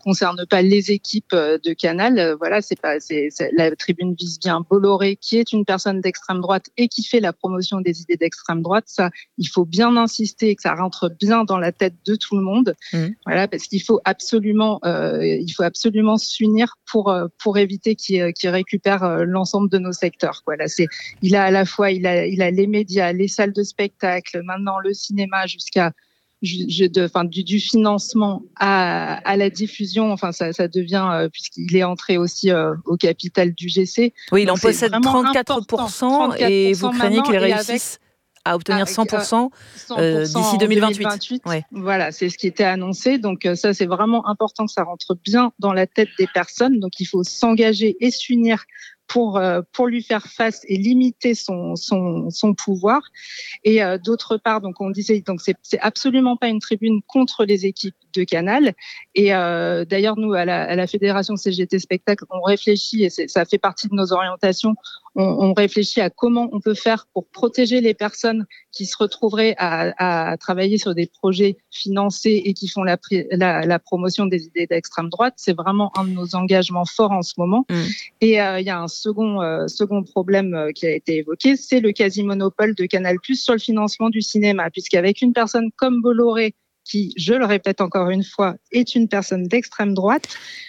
concerne pas les équipes de Canal. Voilà, c'est la tribune vise bien Bolloré, qui est une personne d'extrême droite et qui fait la promotion des idées d'extrême droite. Ça, il faut bien insister que ça rentre bien dans la tête de tout le monde. Voilà, parce qu'il faut absolument s'unir pour éviter qu'il récupère l'ensemble de nos secteurs. Voilà, il a à la fois il a les médias, les salles de spectacle, maintenant le cinéma, jusqu'à du financement à la diffusion. Enfin, ça devient puisqu'il est entré aussi au capital du GC. Oui, il en possède 34% et vous craignez qu'il réussisse à obtenir 100%, d'ici 2028. Ouais. Voilà, c'est ce qui était annoncé. Donc ça, c'est vraiment important que ça rentre bien dans la tête des personnes. Donc il faut s'engager et s'unir pour lui faire face et limiter son pouvoir. Et d'autre part, donc on disait, donc c'est absolument pas une tribune contre les équipes de Canal. Et d'ailleurs, nous à la Fédération CGT Spectacle, on réfléchit, et ça fait partie de nos orientations. On réfléchit à comment on peut faire pour protéger les personnes qui se retrouveraient à travailler sur des projets financés et qui font la promotion des idées d'extrême droite. C'est vraiment un de nos engagements forts en ce moment. Et il y a un second problème qui a été évoqué, c'est le quasi-monopole de Canal+ sur le financement du cinéma, puisqu'avec une personne comme Bolloré, qui, je le répète encore une fois, est une personne d'extrême droite,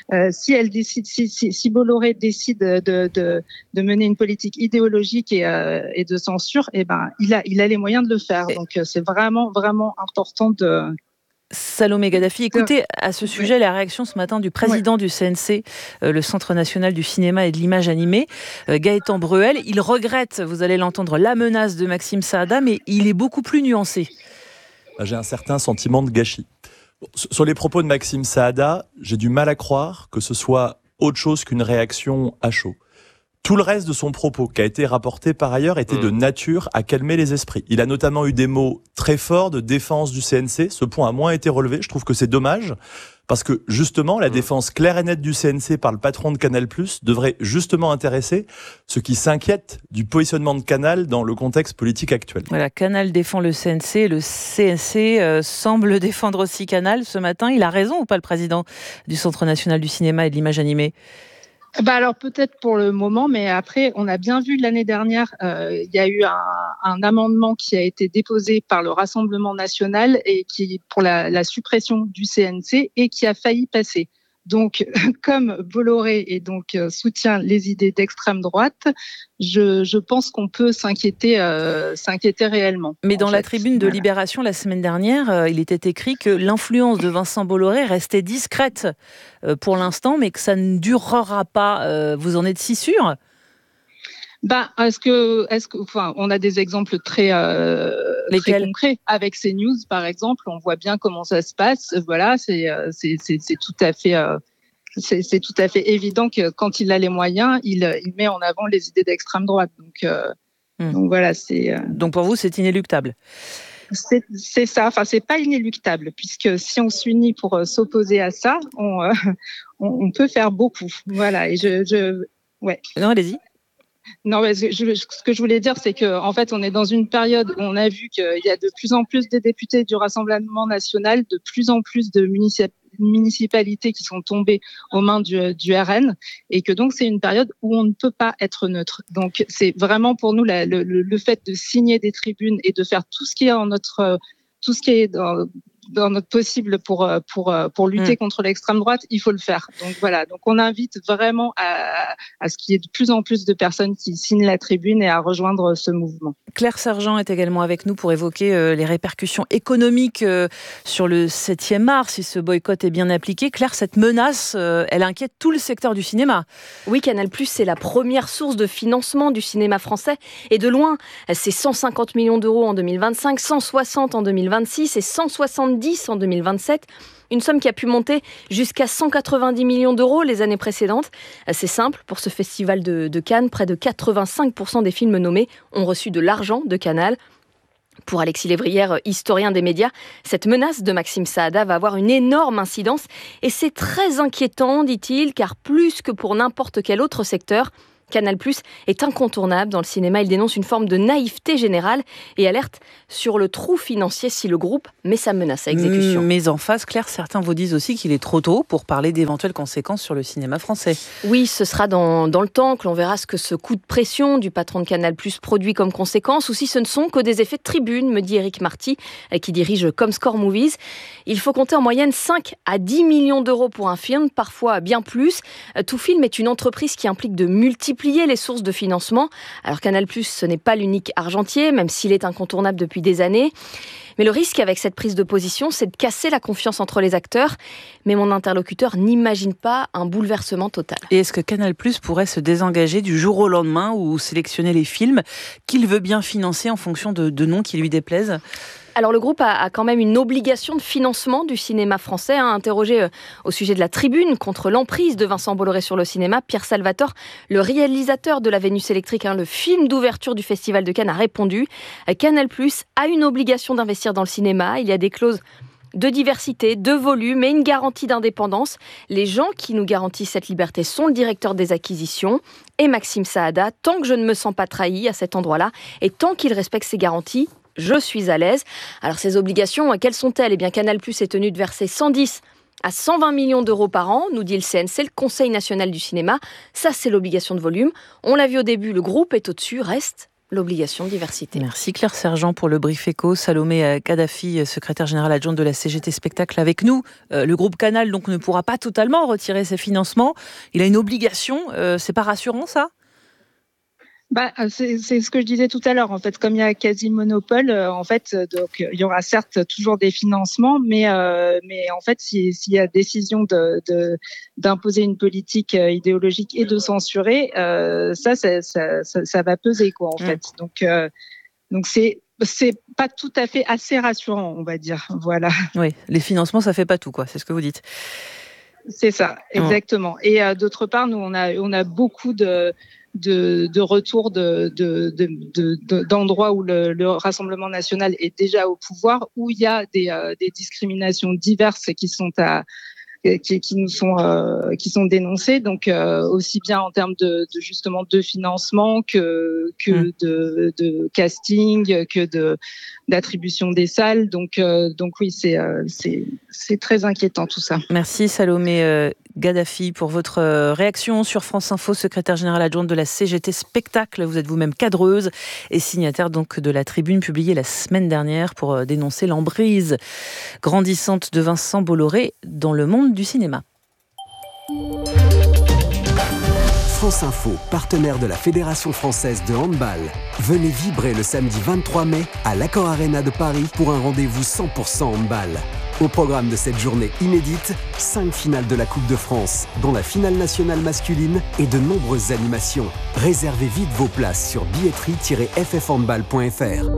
si Bolloré décide de mener une politique idéologique et de censure, il a les moyens de le faire. Donc c'est vraiment, vraiment important de... Salomé Gaddafi, écoutez à ce sujet la réaction ce matin du président du CNC, le Centre national du cinéma et de l'image animée, Gaëtan Breuel. Il regrette, vous allez l'entendre, la menace de Maxime Saada, mais il est beaucoup plus nuancé. J'ai un certain sentiment de gâchis. Sur les propos de Maxime Saada, j'ai du mal à croire que ce soit autre chose qu'une réaction à chaud. Tout le reste de son propos, qui a été rapporté par ailleurs, était de nature à calmer les esprits. Il a notamment eu des mots très forts de défense du CNC. Ce point a moins été relevé. Je trouve que c'est dommage, parce que justement, la défense claire et nette du CNC par le patron de Canal+ devrait justement intéresser ceux qui s'inquiètent du positionnement de Canal dans le contexte politique actuel. Voilà, Canal défend le CNC, le CNC semble défendre aussi Canal ce matin. Il a raison ou pas, le président du Centre national du cinéma et de l'image animée ? Alors peut-être pour le moment, mais après, on a bien vu l'année dernière, il y a eu un amendement qui a été déposé par le Rassemblement national et qui pour la suppression du CNC et qui a failli passer. Donc, comme Bolloré soutient les idées d'extrême droite, je pense qu'on peut s'inquiéter réellement. Mais dans la tribune de Libération la semaine dernière, il était écrit que l'influence de Vincent Bolloré restait discrète pour l'instant, mais que ça ne durera pas. Vous en êtes si sûr ? On a des exemples très concrets avec CNews, par exemple. On voit bien comment ça se passe. Voilà, c'est tout à fait. C'est tout à fait évident que quand il a les moyens, il met en avant les idées d'extrême droite. Donc voilà, c'est. Donc pour vous, c'est inéluctable. C'est ça. Enfin, c'est pas inéluctable, puisque si on s'unit pour s'opposer à ça, on peut faire beaucoup. Voilà. Et ouais. Non, allez-y. Non, mais ce que je voulais dire, c'est que en fait, on est dans une période où on a vu qu'il y a de plus en plus de députés du Rassemblement national, de plus en plus de municipalités qui sont tombées aux mains du RN, et que donc c'est une période où on ne peut pas être neutre. Donc c'est vraiment pour nous le fait de signer des tribunes et de faire tout ce qui est dans notre possible pour lutter contre l'extrême droite, il faut le faire. Donc voilà, donc on invite vraiment à ce qu'il y ait de plus en plus de personnes qui signent la tribune et à rejoindre ce mouvement. Claire Sergent est également avec nous pour évoquer les répercussions économiques sur le 7e art, si ce boycott est bien appliqué. Claire, cette menace, elle inquiète tout le secteur du cinéma. Oui, Canal+, c'est la première source de financement du cinéma français. Et de loin, c'est 150 millions d'euros en 2025, 160 en 2026 et 170 en 2027. Une somme qui a pu monter jusqu'à 190 millions d'euros les années précédentes. C'est simple, pour ce festival de Cannes, près de 85% des films nommés ont reçu de l'argent de Canal. Pour Alexis Lévrière, historien des médias, cette menace de Maxime Saada va avoir une énorme incidence. Et c'est très inquiétant, dit-il, car plus que pour n'importe quel autre secteur, Canal+ est incontournable dans le cinéma. Il dénonce une forme de naïveté générale et alerte sur le trou financier si le groupe met sa menace à exécution. Mais en face, Claire, certains vous disent aussi qu'il est trop tôt pour parler d'éventuelles conséquences sur le cinéma français. Oui, ce sera dans le temps que l'on verra ce que ce coup de pression du patron de Canal+ produit comme conséquence, ou si ce ne sont que des effets de tribune, me dit Éric Marty, qui dirige Comscore Movies. Il faut compter en moyenne 5 à 10 millions d'euros pour un film, parfois bien plus. Tout Film est une entreprise qui implique de multiplier les sources de financement. Alors Canal+, ce n'est pas l'unique argentier, même s'il est incontournable depuis des années. Mais le risque avec cette prise de position, c'est de casser la confiance entre les acteurs. Mais mon interlocuteur n'imagine pas un bouleversement total. Et est-ce que Canal+ pourrait se désengager du jour au lendemain ou sélectionner les films qu'il veut bien financer en fonction de noms qui lui déplaisent ? Alors le groupe a quand même une obligation de financement du cinéma français. Interrogé au sujet de la tribune contre l'emprise de Vincent Bolloré sur le cinéma, Pierre Salvatore, le réalisateur de La Vénus électrique, le film d'ouverture du Festival de Cannes, a répondu « Canal+ a une obligation d'investir dans le cinéma. Il y a des clauses de diversité, de volume et une garantie d'indépendance. Les gens qui nous garantissent cette liberté sont le directeur des acquisitions et Maxime Saada. Tant que je ne me sens pas trahi à cet endroit-là et tant qu'il respecte ces garanties, je suis à l'aise. » Alors ces obligations, quelles sont-elles ? Eh bien, Canal+ est tenu de verser 110 à 120 millions d'euros par an, nous dit le CNC, le Conseil national du cinéma. Ça, c'est l'obligation de volume. On l'a vu au début, le groupe est au-dessus, reste l'obligation de diversité. Merci Claire Sergent pour le brief éco. Salomé Kadhafi, secrétaire générale adjointe de la CGT Spectacle avec nous. Le groupe Canal donc ne pourra pas totalement retirer ses financements. Il a une obligation. C'est pas rassurant ça ? C'est ce que je disais tout à l'heure. En fait, comme il y a quasi monopole, donc il y aura certes toujours des financements, mais en fait, s'il y a décision d'imposer une politique idéologique et de censurer, ça va peser quoi en fait. Donc c'est pas tout à fait assez rassurant, on va dire. Voilà. Oui, les financements, ça fait pas tout quoi. C'est ce que vous dites. C'est ça, exactement. Et d'autre part, nous on a beaucoup de retour d'endroits où le Rassemblement national est déjà au pouvoir, où il y a des discriminations diverses qui sont dénoncées, donc aussi bien en termes justement de financement que de casting, que d'attribution des salles. Donc oui, c'est très inquiétant tout ça. Merci Salomé Kadhafi pour votre réaction sur France Info, secrétaire générale adjointe de la CGT Spectacle. Vous êtes vous-même cadreuse et signataire donc de la tribune publiée la semaine dernière pour dénoncer l'emprise grandissante de Vincent Bolloré dans le monde du cinéma. France Info, partenaire de la Fédération française de handball. Venez vibrer le samedi 23 mai à l'Accor Arena de Paris pour un rendez-vous 100% handball. Au programme de cette journée inédite, 5 finales de la Coupe de France, dont la finale nationale masculine et de nombreuses animations. Réservez vite vos places sur billetterie-ffhandball.fr.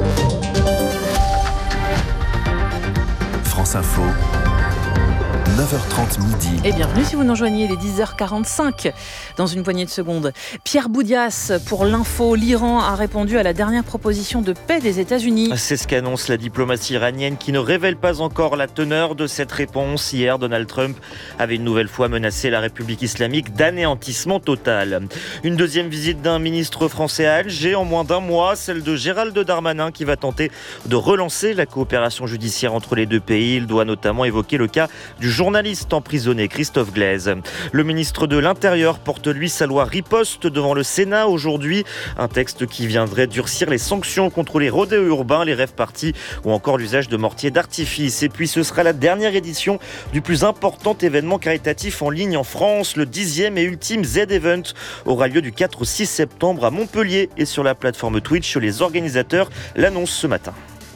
France Info, 9h30 midi. Et bienvenue si vous nous rejoignez, il est 10h45 dans une poignée de secondes. Pierre Boudias pour l'info, l'Iran a répondu à la dernière proposition de paix des États-Unis. C'est ce qu'annonce la diplomatie iranienne qui ne révèle pas encore la teneur de cette réponse. Hier, Donald Trump avait une nouvelle fois menacé la République islamique d'anéantissement total. Une deuxième visite d'un ministre français à Alger en moins d'un mois, celle de Gérald Darmanin qui va tenter de relancer la coopération judiciaire entre les deux pays. Il doit notamment évoquer le cas du journaliste emprisonné Christophe Glaise. Le ministre de l'Intérieur porte lui sa loi riposte devant le Sénat aujourd'hui. Un texte qui viendrait durcir les sanctions contre les rodéos urbains, les rave-parties ou encore l'usage de mortiers d'artifice. Et puis ce sera la dernière édition du plus important événement caritatif en ligne en France. Le 10e et ultime Z-Event aura lieu du 4 au 6 septembre à Montpellier et sur la plateforme Twitch. Les organisateurs l'annoncent ce matin.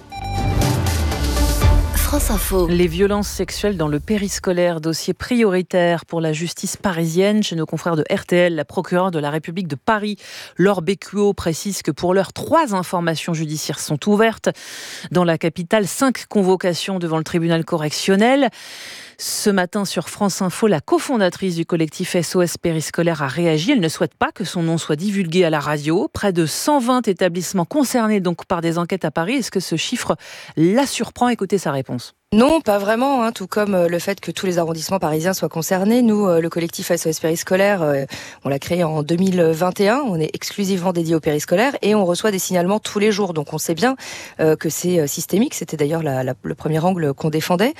France Info. Les violences sexuelles dans le périscolaire, dossier prioritaire pour la justice parisienne. Chez nos confrères de RTL, la procureure de la République de Paris, Laure Bécuot, précise que pour l'heure, 3 informations judiciaires sont ouvertes. Dans la capitale, 5 convocations devant le tribunal correctionnel. Ce matin, sur France Info, la cofondatrice du collectif SOS Périscolaire a réagi. Elle ne souhaite pas que son nom soit divulgué à la radio. Près de 120 établissements concernés donc par des enquêtes à Paris. Est-ce que ce chiffre la surprend ? Écoutez sa réponse. Non, pas vraiment, tout comme le fait que tous les arrondissements parisiens soient concernés. Nous, le collectif SOS Périscolaire, on l'a créé en 2021, on est exclusivement dédié au périscolaire et on reçoit des signalements tous les jours. Donc on sait bien que c'est systémique, c'était d'ailleurs le premier angle qu'on défendait.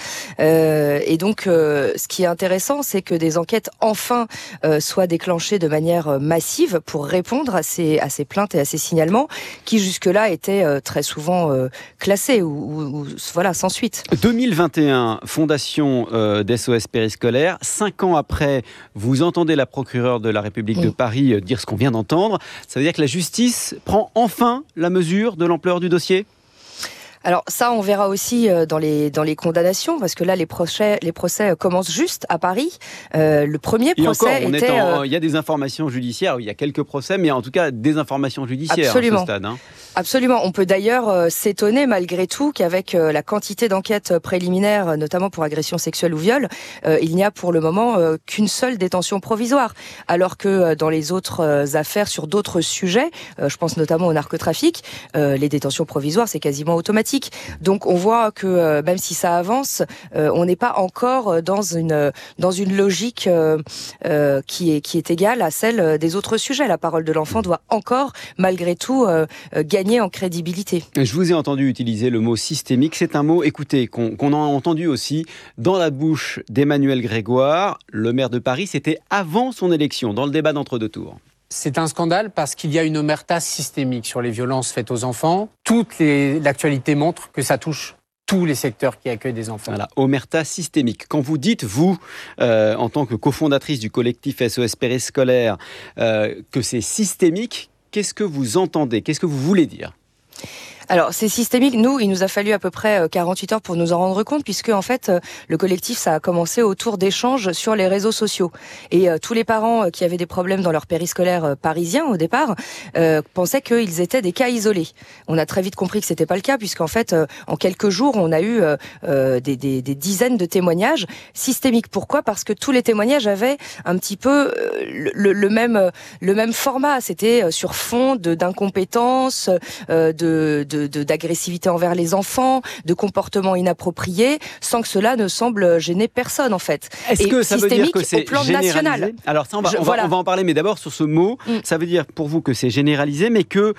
Et donc ce qui est intéressant, c'est que des enquêtes enfin soient déclenchées de manière massive pour répondre à ces plaintes et à ces signalements qui jusque-là étaient très souvent classés ou voilà, sans suite. 2021, fondation d'SOS Périscolaire. 5 ans après, vous entendez la procureure de la République de Paris dire ce qu'on vient d'entendre. Ça veut dire que la justice prend enfin la mesure de l'ampleur du dossier ? Alors ça, on verra aussi dans les condamnations, parce que là, les procès commencent juste à Paris. Le premier procès il y a des informations judiciaires, il y a quelques procès, mais en tout cas des informations judiciaires à ce stade. Absolument. On peut d'ailleurs s'étonner malgré tout qu'avec la quantité d'enquêtes préliminaires, notamment pour agression sexuelle ou viol, il n'y a pour le moment qu'une seule détention provisoire. Alors que dans les autres affaires sur d'autres sujets, je pense notamment au narcotrafic, les détentions provisoires, c'est quasiment automatique. Donc on voit que même si ça avance, on n'est pas encore dans une logique qui est égale à celle des autres sujets. La parole de l'enfant doit encore, malgré tout, gagner en crédibilité. Je vous ai entendu utiliser le mot systémique. C'est un mot, écoutez, qu'on a entendu aussi dans la bouche d'Emmanuel Grégoire, le maire de Paris. C'était avant son élection, dans le débat d'entre-deux tours. C'est un scandale parce qu'il y a une omerta systémique sur les violences faites aux enfants. L'actualité montre que ça touche tous les secteurs qui accueillent des enfants. Voilà, omerta systémique. Quand vous dites, vous, en tant que cofondatrice du collectif SOS Périscolaire, que c'est systémique, qu'est-ce que vous entendez ? Qu'est-ce que vous voulez dire ? Alors, c'est systémique. Nous, il nous a fallu à peu près 48 heures pour nous en rendre compte, puisque en fait, le collectif, ça a commencé autour d'échanges sur les réseaux sociaux. Et tous les parents qui avaient des problèmes dans leur périscolaire parisien au départ pensaient qu'ils étaient des cas isolés. On a très vite compris que c'était pas le cas, puisqu'en fait, en quelques jours, on a eu des dizaines de témoignages systémiques. Pourquoi ? Parce que tous les témoignages avaient un petit peu le même format. C'était sur fond d'incompétence, d'agressivité envers les enfants, de comportements inappropriés, sans que cela ne semble gêner personne en fait. Est-ce que ça veut dire que c'est généralisé ? National. Alors ça, on va en parler, mais d'abord sur ce mot, ça veut dire pour vous que c'est généralisé, mais que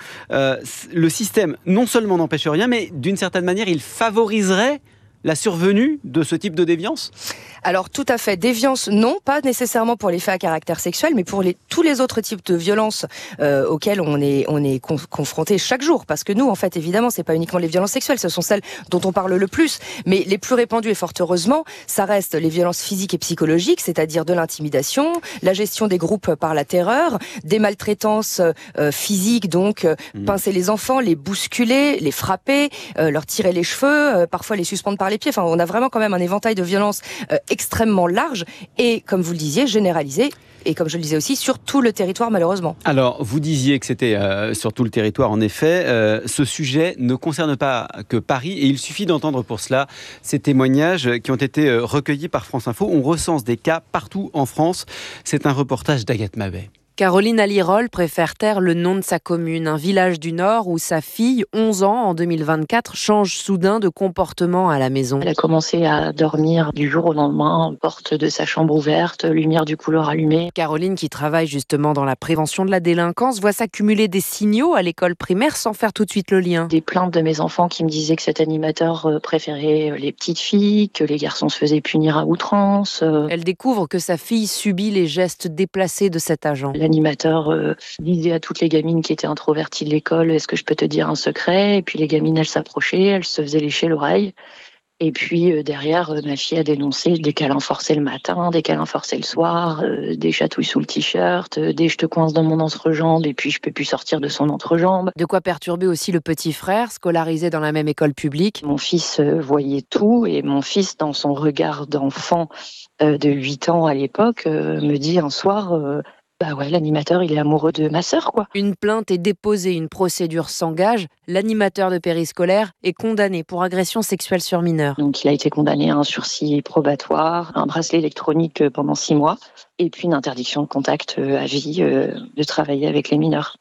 le système non seulement n'empêche rien, mais d'une certaine manière, il favoriserait la survenue de ce type de déviance ? Alors tout à fait, déviance non, pas nécessairement pour les faits à caractère sexuel, mais pour tous les autres types de violences auxquelles on est confronté chaque jour. Parce que nous, en fait, évidemment, c'est pas uniquement les violences sexuelles, ce sont celles dont on parle le plus, mais les plus répandues et fort heureusement, ça reste les violences physiques et psychologiques, c'est-à-dire de l'intimidation, la gestion des groupes par la terreur, des maltraitances physiques, donc pincer les enfants, les bousculer, les frapper, leur tirer les cheveux, parfois les suspendre par les pieds. Enfin, on a vraiment quand même un éventail de violences extrêmement large et, comme vous le disiez, généralisé. Et comme je le disais aussi, sur tout le territoire, malheureusement. Alors, vous disiez que c'était sur tout le territoire, en effet. Ce sujet ne concerne pas que Paris, et il suffit d'entendre pour cela ces témoignages qui ont été recueillis par France Info. On recense des cas partout en France. C'est un reportage d'Agathe Mabet. Caroline Alirol préfère taire le nom de sa commune, un village du Nord où sa fille, 11 ans en 2024, change soudain de comportement à la maison. Elle a commencé à dormir du jour au lendemain, porte de sa chambre ouverte, lumière du couloir allumée. Caroline, qui travaille justement dans la prévention de la délinquance, voit s'accumuler des signaux à l'école primaire sans faire tout de suite le lien. Des plaintes de mes enfants qui me disaient que cet animateur préférait les petites filles, que les garçons se faisaient punir à outrance. Elle découvre que sa fille subit les gestes déplacés de cet agent. L'animateur disait à toutes les gamines qui étaient introverties de l'école « Est-ce que je peux te dire un secret ?» Et puis les gamines, elles s'approchaient, elles se faisaient lécher l'oreille. Et puis derrière, ma fille a dénoncé des câlins forcés le matin, des câlins forcés le soir, des chatouilles sous le t-shirt, des « je te coince dans mon entrejambe et puis je peux plus sortir de son entrejambe ». De quoi perturber aussi le petit frère, scolarisé dans la même école publique. Mon fils voyait tout et mon fils, dans son regard d'enfant de 8 ans à l'époque, me dit un soir... Bah ouais, l'animateur, il est amoureux de ma sœur, quoi. Une plainte est déposée, une procédure s'engage. L'animateur de périscolaire est condamné pour agression sexuelle sur mineur. Donc il a été condamné à un sursis probatoire, un bracelet électronique pendant 6 mois, et puis une interdiction de contact à vie de travailler avec les mineurs.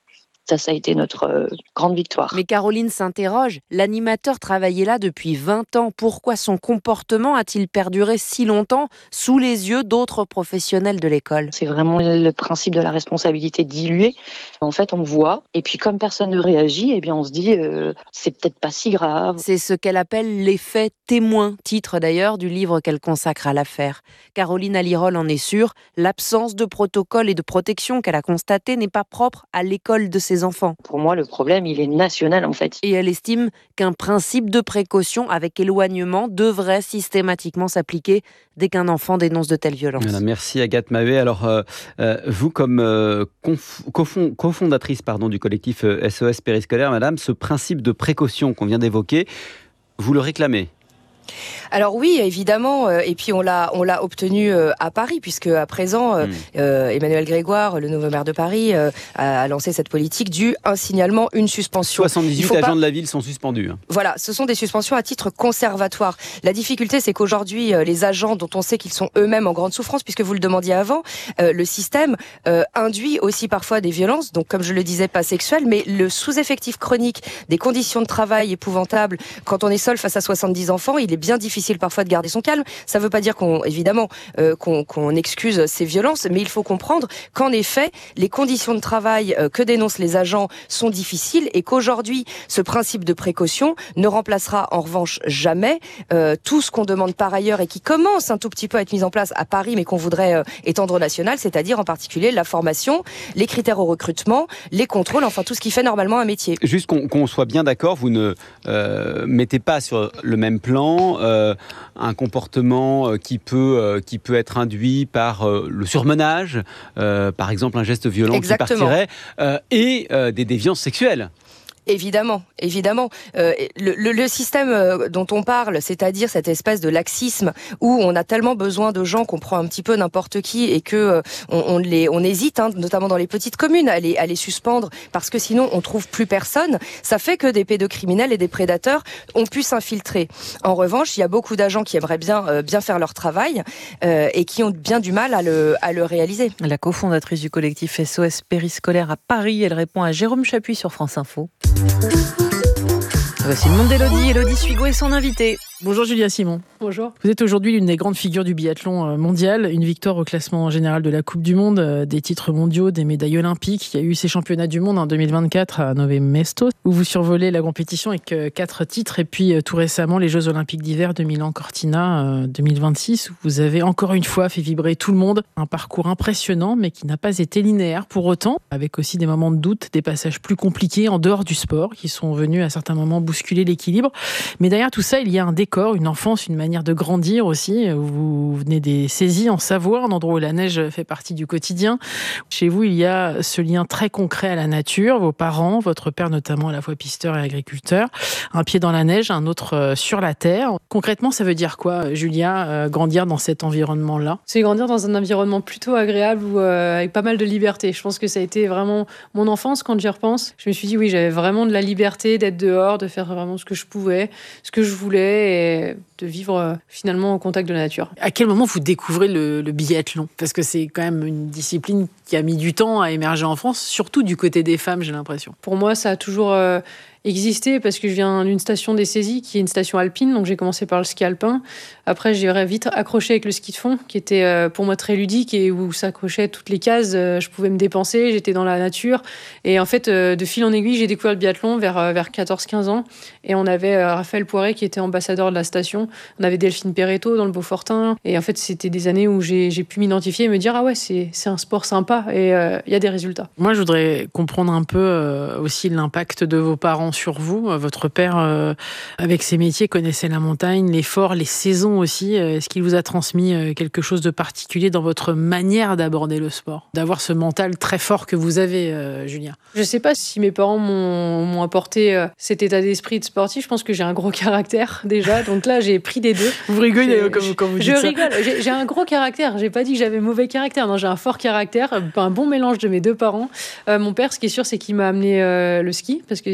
Ça a été notre grande victoire. Mais Caroline s'interroge, l'animateur travaillait là depuis 20 ans. Pourquoi son comportement a-t-il perduré si longtemps sous les yeux d'autres professionnels de l'école ? C'est vraiment le principe de la responsabilité diluée. En fait, on voit, et puis comme personne ne réagit, eh bien on se dit c'est peut-être pas si grave. C'est ce qu'elle appelle l'effet témoin, titre d'ailleurs du livre qu'elle consacre à l'affaire. Caroline Alirol en est sûre, l'absence de protocole et de protection qu'elle a constaté n'est pas propre à l'école de ses enfants. Pour moi, le problème, il est national en fait. Et elle estime qu'un principe de précaution avec éloignement devrait systématiquement s'appliquer dès qu'un enfant dénonce de telles violences. Voilà, merci Agathe Mahé. Alors, vous comme cofondatrice du collectif SOS Périscolaire, madame, ce principe de précaution qu'on vient d'évoquer, vous le réclamez ? Alors oui, évidemment, et puis on l'a obtenu à Paris, puisque à présent, Emmanuel Grégoire, le nouveau maire de Paris, a lancé cette politique du un signalement, une suspension. 78 agents de la ville sont suspendus. Voilà, ce sont des suspensions à titre conservatoire. La difficulté, c'est qu'aujourd'hui, les agents dont on sait qu'ils sont eux-mêmes en grande souffrance, puisque vous le demandiez avant, le système induit aussi parfois des violences, donc comme je le disais, pas sexuelles, mais le sous-effectif chronique, des conditions de travail épouvantables, quand on est seul face à 70 enfants, il est bien difficile parfois de garder son calme. Ça ne veut pas dire qu'on excuse ces violences, mais il faut comprendre qu'en effet, les conditions de travail que dénoncent les agents sont difficiles et qu'aujourd'hui, ce principe de précaution ne remplacera en revanche jamais tout ce qu'on demande par ailleurs et qui commence un tout petit peu à être mis en place à Paris, mais qu'on voudrait étendre au national, c'est-à-dire en particulier la formation, les critères au recrutement, les contrôles, enfin tout ce qui fait normalement un métier. Juste qu'on soit bien d'accord, vous ne mettez pas sur le même plan un comportement qui peut être induit par le surmenage, par exemple un geste violent Exactement. Qui partirait, et des déviances sexuelles. Évidemment. Le système dont on parle, c'est-à-dire cette espèce de laxisme où on a tellement besoin de gens qu'on prend un petit peu n'importe qui et que on hésite, notamment dans les petites communes, à les suspendre parce que sinon on trouve plus personne. Ça fait que des pédocriminels et des prédateurs ont pu s'infiltrer. En revanche, il y a beaucoup d'agents qui aimeraient bien faire leur travail et qui ont bien du mal à le réaliser. La cofondatrice du collectif SOS Périscolaire à Paris, elle répond à Jérôme Chapuis sur France Info. Voici le monde d'Élodie. Élodie Suigo est son invitée. Bonjour Julia Simon. Bonjour. Vous êtes aujourd'hui l'une des grandes figures du biathlon mondial, une victoire au classement général de la Coupe du Monde, des titres mondiaux, des médailles olympiques. Il y a eu ces championnats du monde en 2024 à Nové Mesto, où vous survolez la compétition avec 4 titres, et puis tout récemment les Jeux Olympiques d'hiver de Milan-Cortina 2026, où vous avez encore une fois fait vibrer tout le monde. Un parcours impressionnant, mais qui n'a pas été linéaire pour autant, avec aussi des moments de doute, des passages plus compliqués en dehors du sport, qui sont venus à certains moments bousculer l'équilibre. Mais derrière tout ça, il y a un décor, une enfance, une manière de grandir aussi. Vous venez des saisies en Savoie, un endroit où la neige fait partie du quotidien. Chez vous, il y a ce lien très concret à la nature. Vos parents, votre père notamment, à la fois pisteur et agriculteur. Un pied dans la neige, un autre sur la terre. Concrètement, ça veut dire quoi, Julia, grandir dans cet environnement-là ? C'est grandir dans un environnement plutôt agréable avec pas mal de liberté. Je pense que ça a été vraiment mon enfance quand j'y repense. Je me suis dit oui, j'avais vraiment de la liberté d'être dehors, de faire vraiment ce que je pouvais, ce que je voulais et de vivre finalement au contact de la nature. À quel moment vous découvrez le biathlon ? Parce que c'est quand même une discipline qui a mis du temps à émerger en France, surtout du côté des femmes, j'ai l'impression. Pour moi, ça a toujours existé parce que je viens d'une station des saisies qui est une station alpine, donc j'ai commencé par le ski alpin. Après, j'ai vite accroché avec le ski de fond, qui était pour moi très ludique et où ça cochait toutes les cases. Je pouvais me dépenser, j'étais dans la nature. Et en fait, de fil en aiguille, j'ai découvert le biathlon vers 14-15 ans. Et on avait Raphaël Poiré qui était ambassadeur de la station. On avait Delphine Perretto dans le Beaufortin. Et en fait, c'était des années où j'ai pu m'identifier et me dire « Ah ouais, c'est un sport sympa et il y a des résultats. » Moi, je voudrais comprendre un peu aussi l'impact de vos parents sur vous. Votre père, avec ses métiers, connaissait la montagne, l'effort, les saisons aussi. Est-ce qu'il vous a transmis quelque chose de particulier dans votre manière d'aborder le sport ? D'avoir ce mental très fort que vous avez, Julia ? Je sais pas si mes parents m'ont apporté cet état d'esprit de sportif. Je pense que j'ai un gros caractère déjà. Donc là, j'ai pris des deux. Vous rigolez quand vous dites ça. Je rigole. J'ai un gros caractère. J'ai pas dit que j'avais mauvais caractère. Non, j'ai un fort caractère. Un bon mélange de mes deux parents. Mon père, ce qui est sûr, c'est qu'il m'a amené le ski parce qu'ils m'ont mis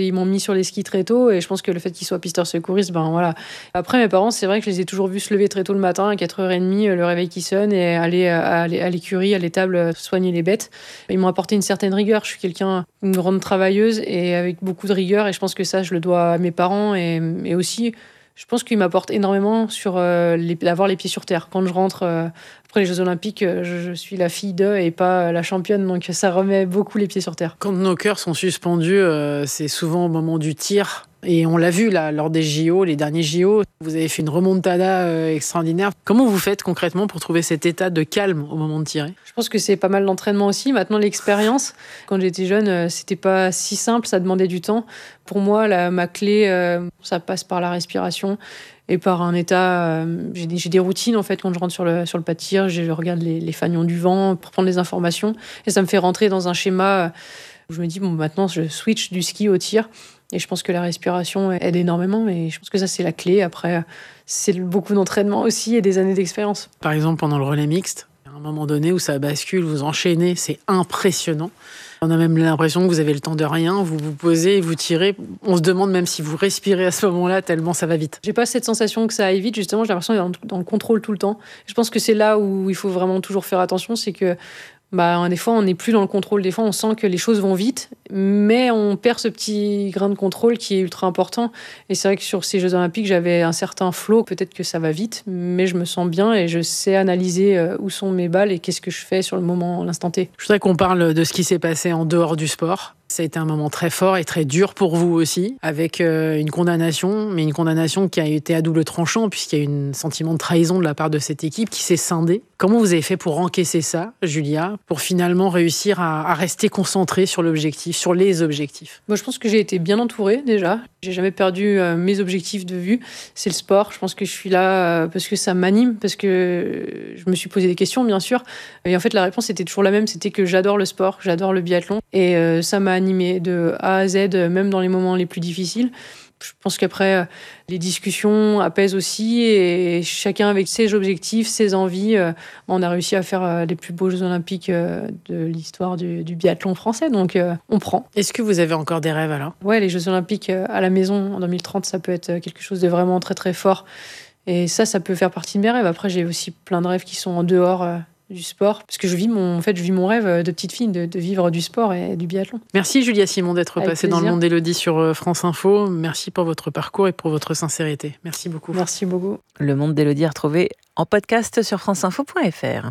sur les skis très tôt et je pense que le fait qu'il soit pisteur secouriste, ben voilà. Après, mes parents, c'est vrai que je les ai toujours vus se lever très tôt le matin, à 4h30, le réveil qui sonne et aller à l'écurie, à l'étable, soigner les bêtes. Ils m'ont apporté une certaine rigueur. Je suis une grande travailleuse et avec beaucoup de rigueur et je pense que ça, je le dois à mes parents et aussi, je pense qu'ils m'apportent énormément sur d'avoir les pieds sur terre. Quand je rentre après les Jeux Olympiques, je suis la fille d'eux et pas la championne, donc ça remet beaucoup les pieds sur terre. Quand nos cœurs sont suspendus, c'est souvent au moment du tir. Et on l'a vu là, lors des JO, les derniers JO, vous avez fait une remontada extraordinaire. Comment vous faites concrètement pour trouver cet état de calme au moment de tirer ? Je pense que c'est pas mal d'entraînement aussi. Maintenant, l'expérience, quand j'étais jeune, c'était pas si simple, ça demandait du temps. Pour moi, ma clé, ça passe par la respiration et par un état... j'ai des routines en fait quand je rentre sur le pas de tir. Je regarde les fanions du vent pour prendre les informations et ça me fait rentrer dans un schéma où je me dis, bon, maintenant, je switch du ski au tir. Et je pense que la respiration aide énormément, mais je pense que ça, c'est la clé. Après, c'est beaucoup d'entraînement aussi et des années d'expérience. Par exemple, pendant le relais mixte, il y a un moment donné où ça bascule, vous enchaînez, c'est impressionnant. On a même l'impression que vous avez le temps de rien, vous vous posez, vous tirez. On se demande même si vous respirez à ce moment-là, tellement ça va vite. J'ai pas cette sensation que ça aille vite, justement, j'ai l'impression d'être dans le contrôle tout le temps. Je pense que c'est là où il faut vraiment toujours faire attention, c'est que des fois, on n'est plus dans le contrôle. Des fois, on sent que les choses vont vite, mais on perd ce petit grain de contrôle qui est ultra important. Et c'est vrai que sur ces Jeux Olympiques, j'avais un certain flow. Peut-être que ça va vite, mais je me sens bien et je sais analyser où sont mes balles et qu'est-ce que je fais sur le moment, l'instant T. Je voudrais qu'on parle de ce qui s'est passé en dehors du sport. Ça a été un moment très fort et très dur pour vous aussi, avec une condamnation, mais une condamnation qui a été à double tranchant, puisqu'il y a eu un sentiment de trahison de la part de cette équipe qui s'est scindée. Comment vous avez fait pour encaisser ça, Julia, pour finalement réussir à rester concentrée sur l'objectif, sur les objectifs ? Moi, je pense que j'ai été bien entourée déjà. J'ai jamais perdu mes objectifs de vue. C'est le sport. Je pense que je suis là parce que ça m'anime, parce que je me suis posé des questions, bien sûr. Et en fait, la réponse était toujours la même. C'était que j'adore le sport, j'adore le biathlon. Et ça m'a animée de A à Z, même dans les moments les plus difficiles. Je pense qu'après, les discussions apaisent aussi et chacun avec ses objectifs, ses envies, on a réussi à faire les plus beaux Jeux Olympiques de l'histoire du biathlon français. Donc, on prend. Est-ce que vous avez encore des rêves alors ? Ouais, les Jeux Olympiques à la maison en 2030, ça peut être quelque chose de vraiment très très fort. Et ça peut faire partie de mes rêves. Après, j'ai aussi plein de rêves qui sont en dehors du sport, parce que je vis mon rêve de petite fille, de vivre du sport et du biathlon. Merci Julia Simon d'être Avec passée plaisir. dans le Monde d'Élodie sur France Info. Merci pour votre parcours et pour votre sincérité. Merci beaucoup. Merci beaucoup. Le Monde d'Élodie à retrouver en podcast sur franceinfo.fr.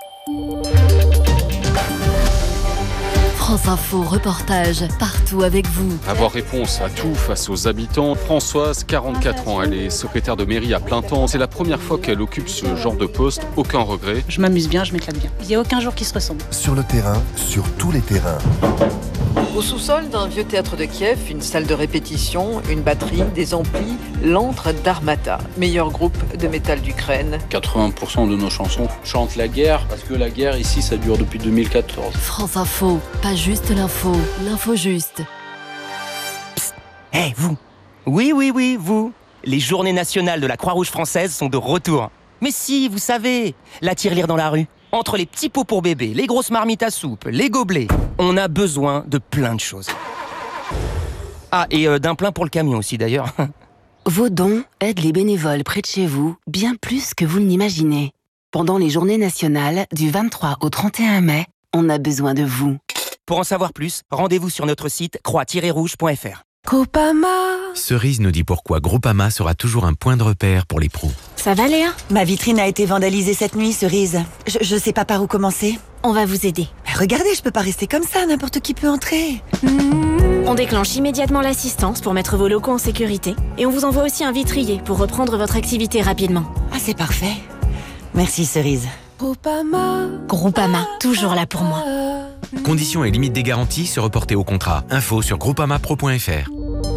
France Info reportage partout avec vous. Avoir réponse à tout face aux habitants. Françoise, 44 ans, elle est secrétaire de mairie à plein temps. C'est la première fois qu'elle occupe ce genre de poste. Aucun regret. Je m'amuse bien, je m'éclate bien. Il n'y a aucun jour qui se ressemble. Sur le terrain, sur tous les terrains. Au sous-sol d'un vieux théâtre de Kiev, une salle de répétition, une batterie, des amplis, l'antre d'Armata, meilleur groupe de métal d'Ukraine. 80% de nos chansons chantent la guerre, parce que la guerre ici, ça dure depuis 2014. France Info, pas juste l'info, l'info juste. Psst, hey, vous. Oui, vous. Les journées nationales de la Croix-Rouge française sont de retour. Mais si, vous savez, la tirelire dans la rue. Entre les petits pots pour bébé, les grosses marmites à soupe, les gobelets, on a besoin de plein de choses. Ah, et d'un plein pour le camion aussi d'ailleurs. Vos dons aident les bénévoles près de chez vous bien plus que vous ne l'imaginez. Pendant les journées nationales, du 23 au 31 mai, on a besoin de vous. Pour en savoir plus, rendez-vous sur notre site croix-rouge.fr. Groupama. Cerise nous dit pourquoi Groupama sera toujours un point de repère pour les pros. Ça va Léa ? Ma vitrine a été vandalisée cette nuit, Cerise. Je sais pas par où commencer. On va vous aider. Mais regardez, je peux pas rester comme ça, n'importe qui peut entrer. On déclenche immédiatement l'assistance pour mettre vos locaux en sécurité et on vous envoie aussi un vitrier pour reprendre votre activité rapidement. Ah, c'est parfait. Merci Cerise. Groupama, toujours là pour moi. Conditions et limites des garanties se reporter au contrat. Info sur groupamapro.fr.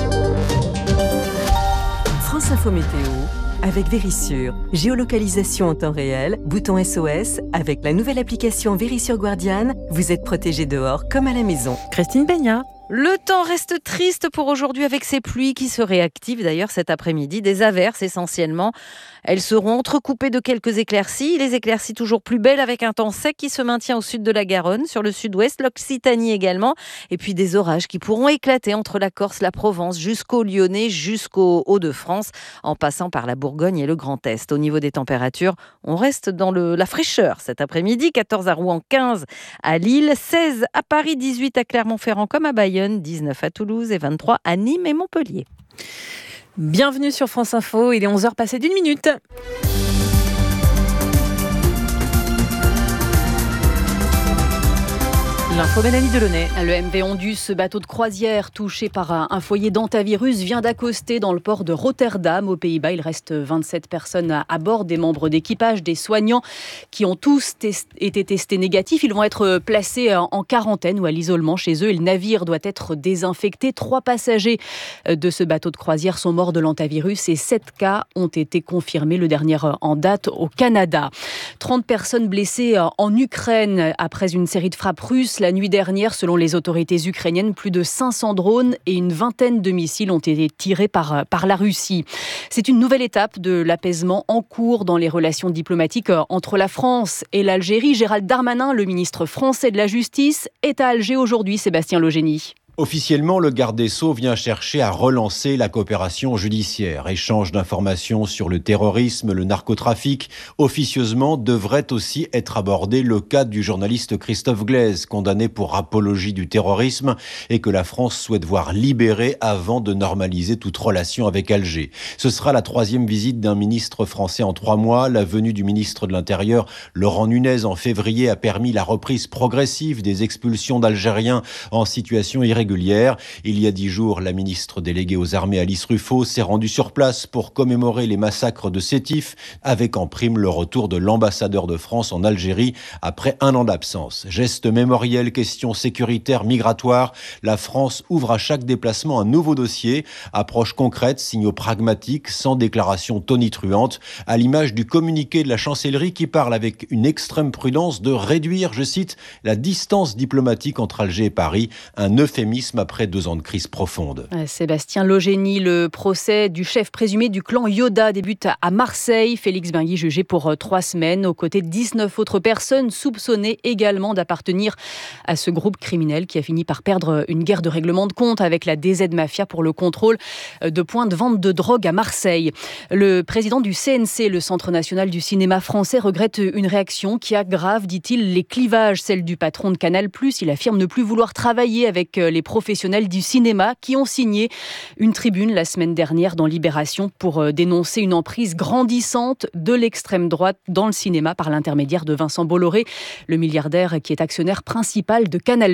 France Info Météo avec Vérissure. Géolocalisation en temps réel, bouton SOS. Avec la nouvelle application Vérissure Guardian, vous êtes protégé dehors comme à la maison. Christine Beigna. Le temps reste triste pour aujourd'hui avec ces pluies qui se réactivent d'ailleurs cet après-midi. Des averses essentiellement. Elles seront entrecoupées de quelques éclaircies. Les éclaircies toujours plus belles avec un temps sec qui se maintient au sud de la Garonne, sur le sud-ouest, l'Occitanie également. Et puis des orages qui pourront éclater entre la Corse, la Provence, jusqu'au Lyonnais, jusqu'au Hauts-de-France, en passant par la Bourgogne et le Grand Est. Au niveau des températures, on reste dans la fraîcheur cet après-midi. 14 à Rouen, 15 à Lille, 16 à Paris, 18 à Clermont-Ferrand comme à Bayonne, 19 à Toulouse et 23 à Nîmes et Montpellier. Bienvenue sur France Info, il est 11h passé d'1 minute. L'info Mélanie Delaunay. Le MV Ondus, ce bateau de croisière touché par un foyer d'hantavirus, vient d'accoster dans le port de Rotterdam aux Pays-Bas. Il reste 27 personnes à bord, des membres d'équipage, des soignants qui ont tous été testés négatifs. Ils vont être placés en quarantaine ou à l'isolement chez eux. Et le navire doit être désinfecté. 3 passagers de ce bateau de croisière sont morts de l'hantavirus et 7 cas ont été confirmés, le dernier en date au Canada. 30 personnes blessées en Ukraine après une série de frappes russes. La nuit dernière, selon les autorités ukrainiennes, plus de 500 drones et une vingtaine de missiles ont été tirés par la Russie. C'est une nouvelle étape de l'apaisement en cours dans les relations diplomatiques entre la France et l'Algérie. Gérald Darmanin, le ministre français de la Justice, est à Alger aujourd'hui, Sébastien Logénie. Officiellement, le garde des Sceaux vient chercher à relancer la coopération judiciaire. Échange d'informations sur le terrorisme, le narcotrafic. Officieusement, devrait aussi être abordé le cas du journaliste Christophe Glaise, condamné pour apologie du terrorisme et que la France souhaite voir libéré avant de normaliser toute relation avec Alger. Ce sera la 3e visite d'un ministre français en 3 mois. La venue du ministre de l'Intérieur, Laurent Nunez, en février a permis la reprise progressive des expulsions d'Algériens en situation irrégulière. Il y a 10 jours, la ministre déléguée aux armées Alice Ruffo s'est rendue sur place pour commémorer les massacres de Sétif, avec en prime le retour de l'ambassadeur de France en Algérie après 1 an d'absence. Geste mémoriel, question sécuritaire, migratoire. La France ouvre à chaque déplacement un nouveau dossier. Approche concrète, signaux pragmatiques, sans déclaration tonitruante, à l'image du communiqué de la chancellerie qui parle avec une extrême prudence de réduire, je cite, la distance diplomatique entre Alger et Paris, un euphémisme après 2 ans de crise profonde. Sébastien Logénie, le procès du chef présumé du clan Yoda débute à Marseille. Félix Benguy jugé pour 3 semaines, aux côtés de 19 autres personnes soupçonnées également d'appartenir à ce groupe criminel qui a fini par perdre une guerre de règlement de compte avec la DZ Mafia pour le contrôle de points de vente de drogue à Marseille. Le président du CNC, le Centre national du cinéma français, regrette une réaction qui aggrave, dit-il, les clivages, celle du patron de Canal+. Il affirme ne plus vouloir travailler avec les professionnels du cinéma qui ont signé une tribune la semaine dernière dans Libération pour dénoncer une emprise grandissante de l'extrême droite dans le cinéma par l'intermédiaire de Vincent Bolloré, le milliardaire qui est actionnaire principal de Canal+.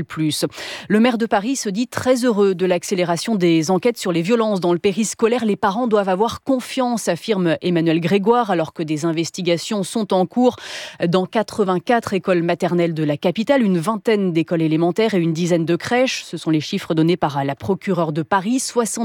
Le maire de Paris se dit très heureux de l'accélération des enquêtes sur les violences dans le périscolaire. Les parents doivent avoir confiance, affirme Emmanuel Grégoire, alors que des investigations sont en cours dans 84 écoles maternelles de la capitale, une vingtaine d'écoles élémentaires et une dizaine de crèches. Ce sont les chiffres donnés par la procureure de Paris.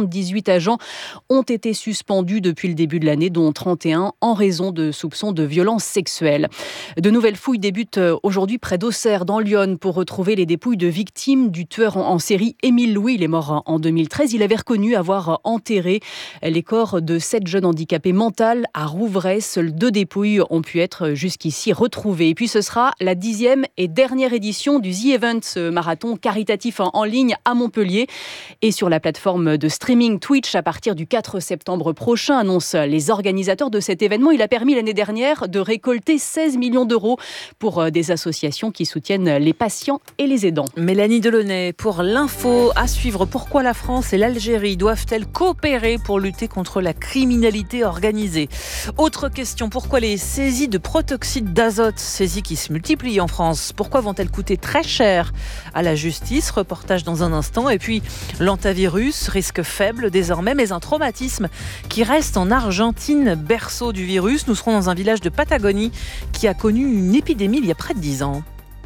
78 agents ont été suspendus depuis le début de l'année, dont 31 en raison de soupçons de violences sexuelles. De nouvelles fouilles débutent aujourd'hui près d'Auxerre, dans l'Yonne, pour retrouver les dépouilles de victimes du tueur en série Émile Louis. Il est mort en 2013. Il avait reconnu avoir enterré les corps de 7 jeunes handicapés mentaux à Rouvray. Seules 2 dépouilles ont pu être jusqu'ici retrouvées. Et puis ce sera la 10e et dernière édition du The Event, ce marathon caritatif en ligne à Montpellier et sur la plateforme de streaming Twitch à partir du 4 septembre prochain, annoncent les organisateurs de cet événement. Il a permis l'année dernière de récolter 16 millions d'euros pour des associations qui soutiennent les patients et les aidants. Mélanie Delaunay pour l'info à suivre. Pourquoi la France et l'Algérie doivent-elles coopérer pour lutter contre la criminalité organisée ? Autre question, pourquoi les saisies de protoxyde d'azote, saisies qui se multiplient en France, pourquoi vont-elles coûter très cher à la justice ? Reportage dans un instant. Et puis l'hantavirus, risque faible désormais, mais un traumatisme qui reste en Argentine, berceau du virus. Nous serons dans un village de Patagonie qui a connu une épidémie il y a près de 10 ans.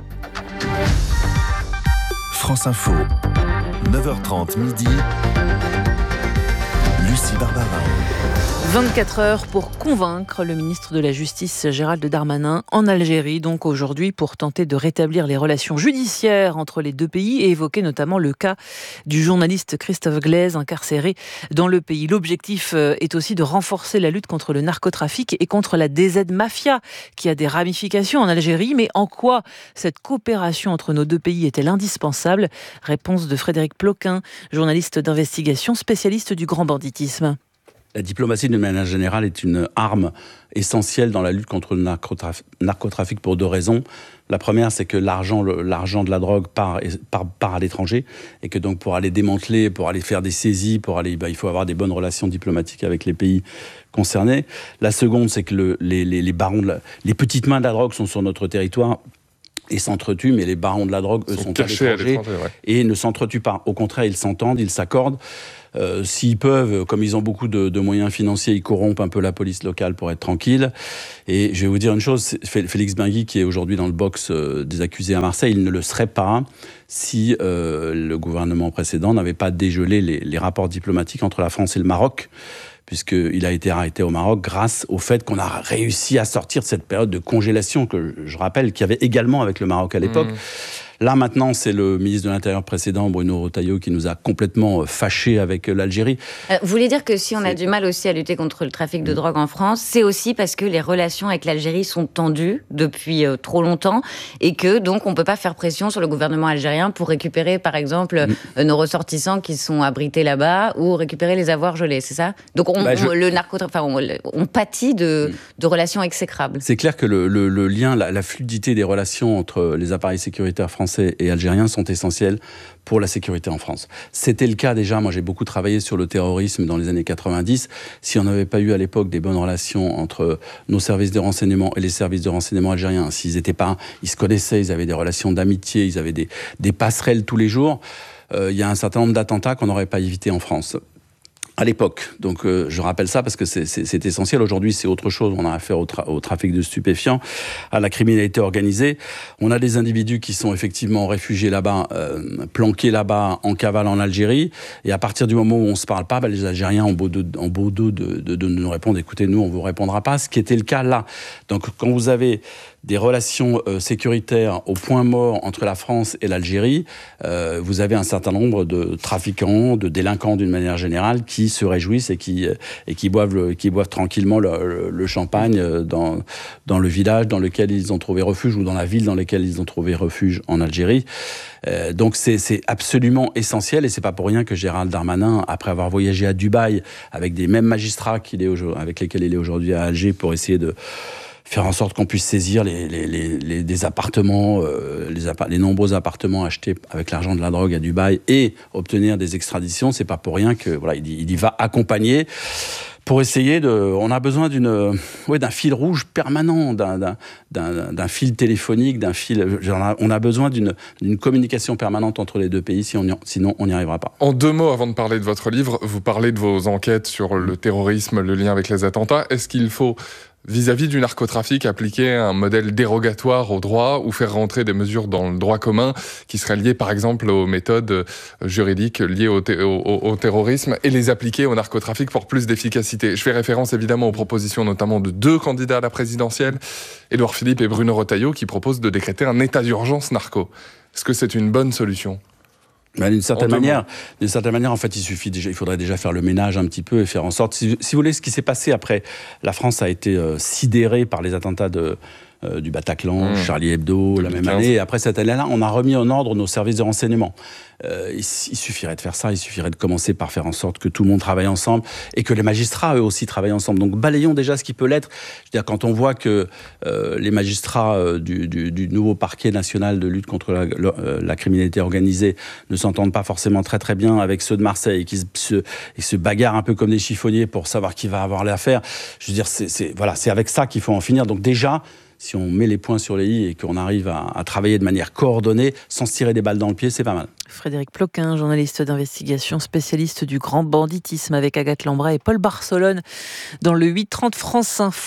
France Info, 9h30 midi, Lucie Barbara. 24 heures pour convaincre le ministre de la Justice Gérald Darmanin en Algérie, donc aujourd'hui, pour tenter de rétablir les relations judiciaires entre les deux pays et évoquer notamment le cas du journaliste Christophe Glaise incarcéré dans le pays. L'objectif est aussi de renforcer la lutte contre le narcotrafic et contre la DZ Mafia qui a des ramifications en Algérie. Mais en quoi cette coopération entre nos deux pays est-elle indispensable ? Réponse de Frédéric Ploquin, journaliste d'investigation, spécialiste du grand banditisme. La diplomatie, de manière générale, est une arme essentielle dans la lutte contre le narcotrafic pour deux raisons. La première, c'est que l'argent de la drogue part à l'étranger et que donc pour aller démanteler, pour aller faire des saisies, il faut avoir des bonnes relations diplomatiques avec les pays concernés. La seconde, c'est que les barons, les petites mains de la drogue sont sur notre territoire et s'entretuent, mais les barons de la drogue, eux, sont à l'étranger et ne s'entretuent pas. Au contraire, ils s'entendent, ils s'accordent. S'ils peuvent, comme ils ont beaucoup de moyens financiers, ils corrompent un peu la police locale pour être tranquilles. Et je vais vous dire une chose, Félix Benguy, qui est aujourd'hui dans le box des accusés à Marseille, il ne le serait pas si le gouvernement précédent n'avait pas dégelé les rapports diplomatiques entre la France et le Maroc, puisqu'il a été arrêté au Maroc grâce au fait qu'on a réussi à sortir de cette période de congélation que je rappelle qu'il y avait également avec le Maroc à l'époque. Là, maintenant, c'est le ministre de l'Intérieur précédent, Bruno Retailleau, qui nous a complètement fâchés avec l'Algérie. Vous voulez dire que si on a du mal aussi à lutter contre le trafic de drogue en France, c'est aussi parce que les relations avec l'Algérie sont tendues depuis trop longtemps et que, donc, on ne peut pas faire pression sur le gouvernement algérien pour récupérer, par exemple, nos ressortissants qui sont abrités là-bas ou récupérer les avoirs gelés, c'est ça ? Donc, on pâtit de relations exécrables. C'est clair que le lien, la fluidité des relations entre les appareils sécuritaires français et algériens sont essentiels pour la sécurité en France. C'était le cas déjà, moi j'ai beaucoup travaillé sur le terrorisme dans les années 90. Si on n'avait pas eu à l'époque des bonnes relations entre nos services de renseignement et les services de renseignement algériens, ils se connaissaient, ils avaient des relations d'amitié, ils avaient des passerelles tous les jours, il y a un certain nombre d'attentats qu'on n'aurait pas évité en France. À l'époque. Donc je rappelle ça parce que c'est essentiel. Aujourd'hui, c'est autre chose. On a affaire au trafic de stupéfiants, à la criminalité organisée. On a des individus qui sont effectivement réfugiés là-bas, planqués là-bas, en cavale en Algérie. Et à partir du moment où on ne se parle pas, les Algériens ont beau dos de nous répondre, écoutez, nous, on ne vous répondra pas. Ce qui était le cas là. Donc quand vous avez des relations sécuritaires au point mort entre la France et l'Algérie, vous avez un certain nombre de trafiquants, de délinquants d'une manière générale qui se réjouissent et qui boivent tranquillement le champagne dans le village dans lequel ils ont trouvé refuge ou dans la ville dans laquelle ils ont trouvé refuge en Algérie. Donc c'est absolument essentiel et c'est pas pour rien que Gérald Darmanin, après avoir voyagé à Dubaï avec des mêmes magistrats avec lesquels il est aujourd'hui à Alger pour essayer de faire en sorte qu'on puisse saisir des appartements, les nombreux appartements achetés avec l'argent de la drogue à Dubaï et obtenir des extraditions, c'est pas pour rien que il y va accompagner pour essayer on a besoin d'un fil rouge permanent, d'un fil téléphonique, on a besoin d'une communication permanente entre les deux pays, sinon on n'y arrivera pas. En 2 mots, avant de parler de votre livre, vous parlez de vos enquêtes sur le terrorisme, le lien avec les attentats. Est-ce qu'il faut, vis-à-vis du narcotrafic, appliquer un modèle dérogatoire au droit ou faire rentrer des mesures dans le droit commun qui seraient liées par exemple aux méthodes juridiques liées au terrorisme et les appliquer au narcotrafic pour plus d'efficacité ? Je fais référence évidemment aux propositions notamment de 2 candidats à la présidentielle, Édouard Philippe et Bruno Retailleau, qui proposent de décréter un état d'urgence narco. Est-ce que c'est une bonne solution ? D'une certaine manière, en fait, il faudrait déjà faire le ménage un petit peu et faire en sorte, si vous voulez, ce qui s'est passé après, la France a été sidérée par les attentats du Bataclan, Charlie Hebdo, la même année. Et après cette année-là, on a remis en ordre nos services de renseignement. Il suffirait de faire ça, il suffirait de commencer par faire en sorte que tout le monde travaille ensemble et que les magistrats, eux aussi, travaillent ensemble. Donc balayons déjà ce qui peut l'être. Je veux dire, quand on voit que les magistrats du nouveau parquet national de lutte contre la criminalité organisée ne s'entendent pas forcément très très bien avec ceux de Marseille et qui se bagarrent un peu comme des chiffonniers pour savoir qui va avoir l'affaire, je veux dire, c'est avec ça qu'il faut en finir. Donc déjà, si on met les points sur les i et qu'on arrive à travailler de manière coordonnée, sans se tirer des balles dans le pied, c'est pas mal. Frédéric Ploquin, journaliste d'investigation, spécialiste du grand banditisme avec Agathe Lambray et Paul Barcelone dans le 8h30 France Info.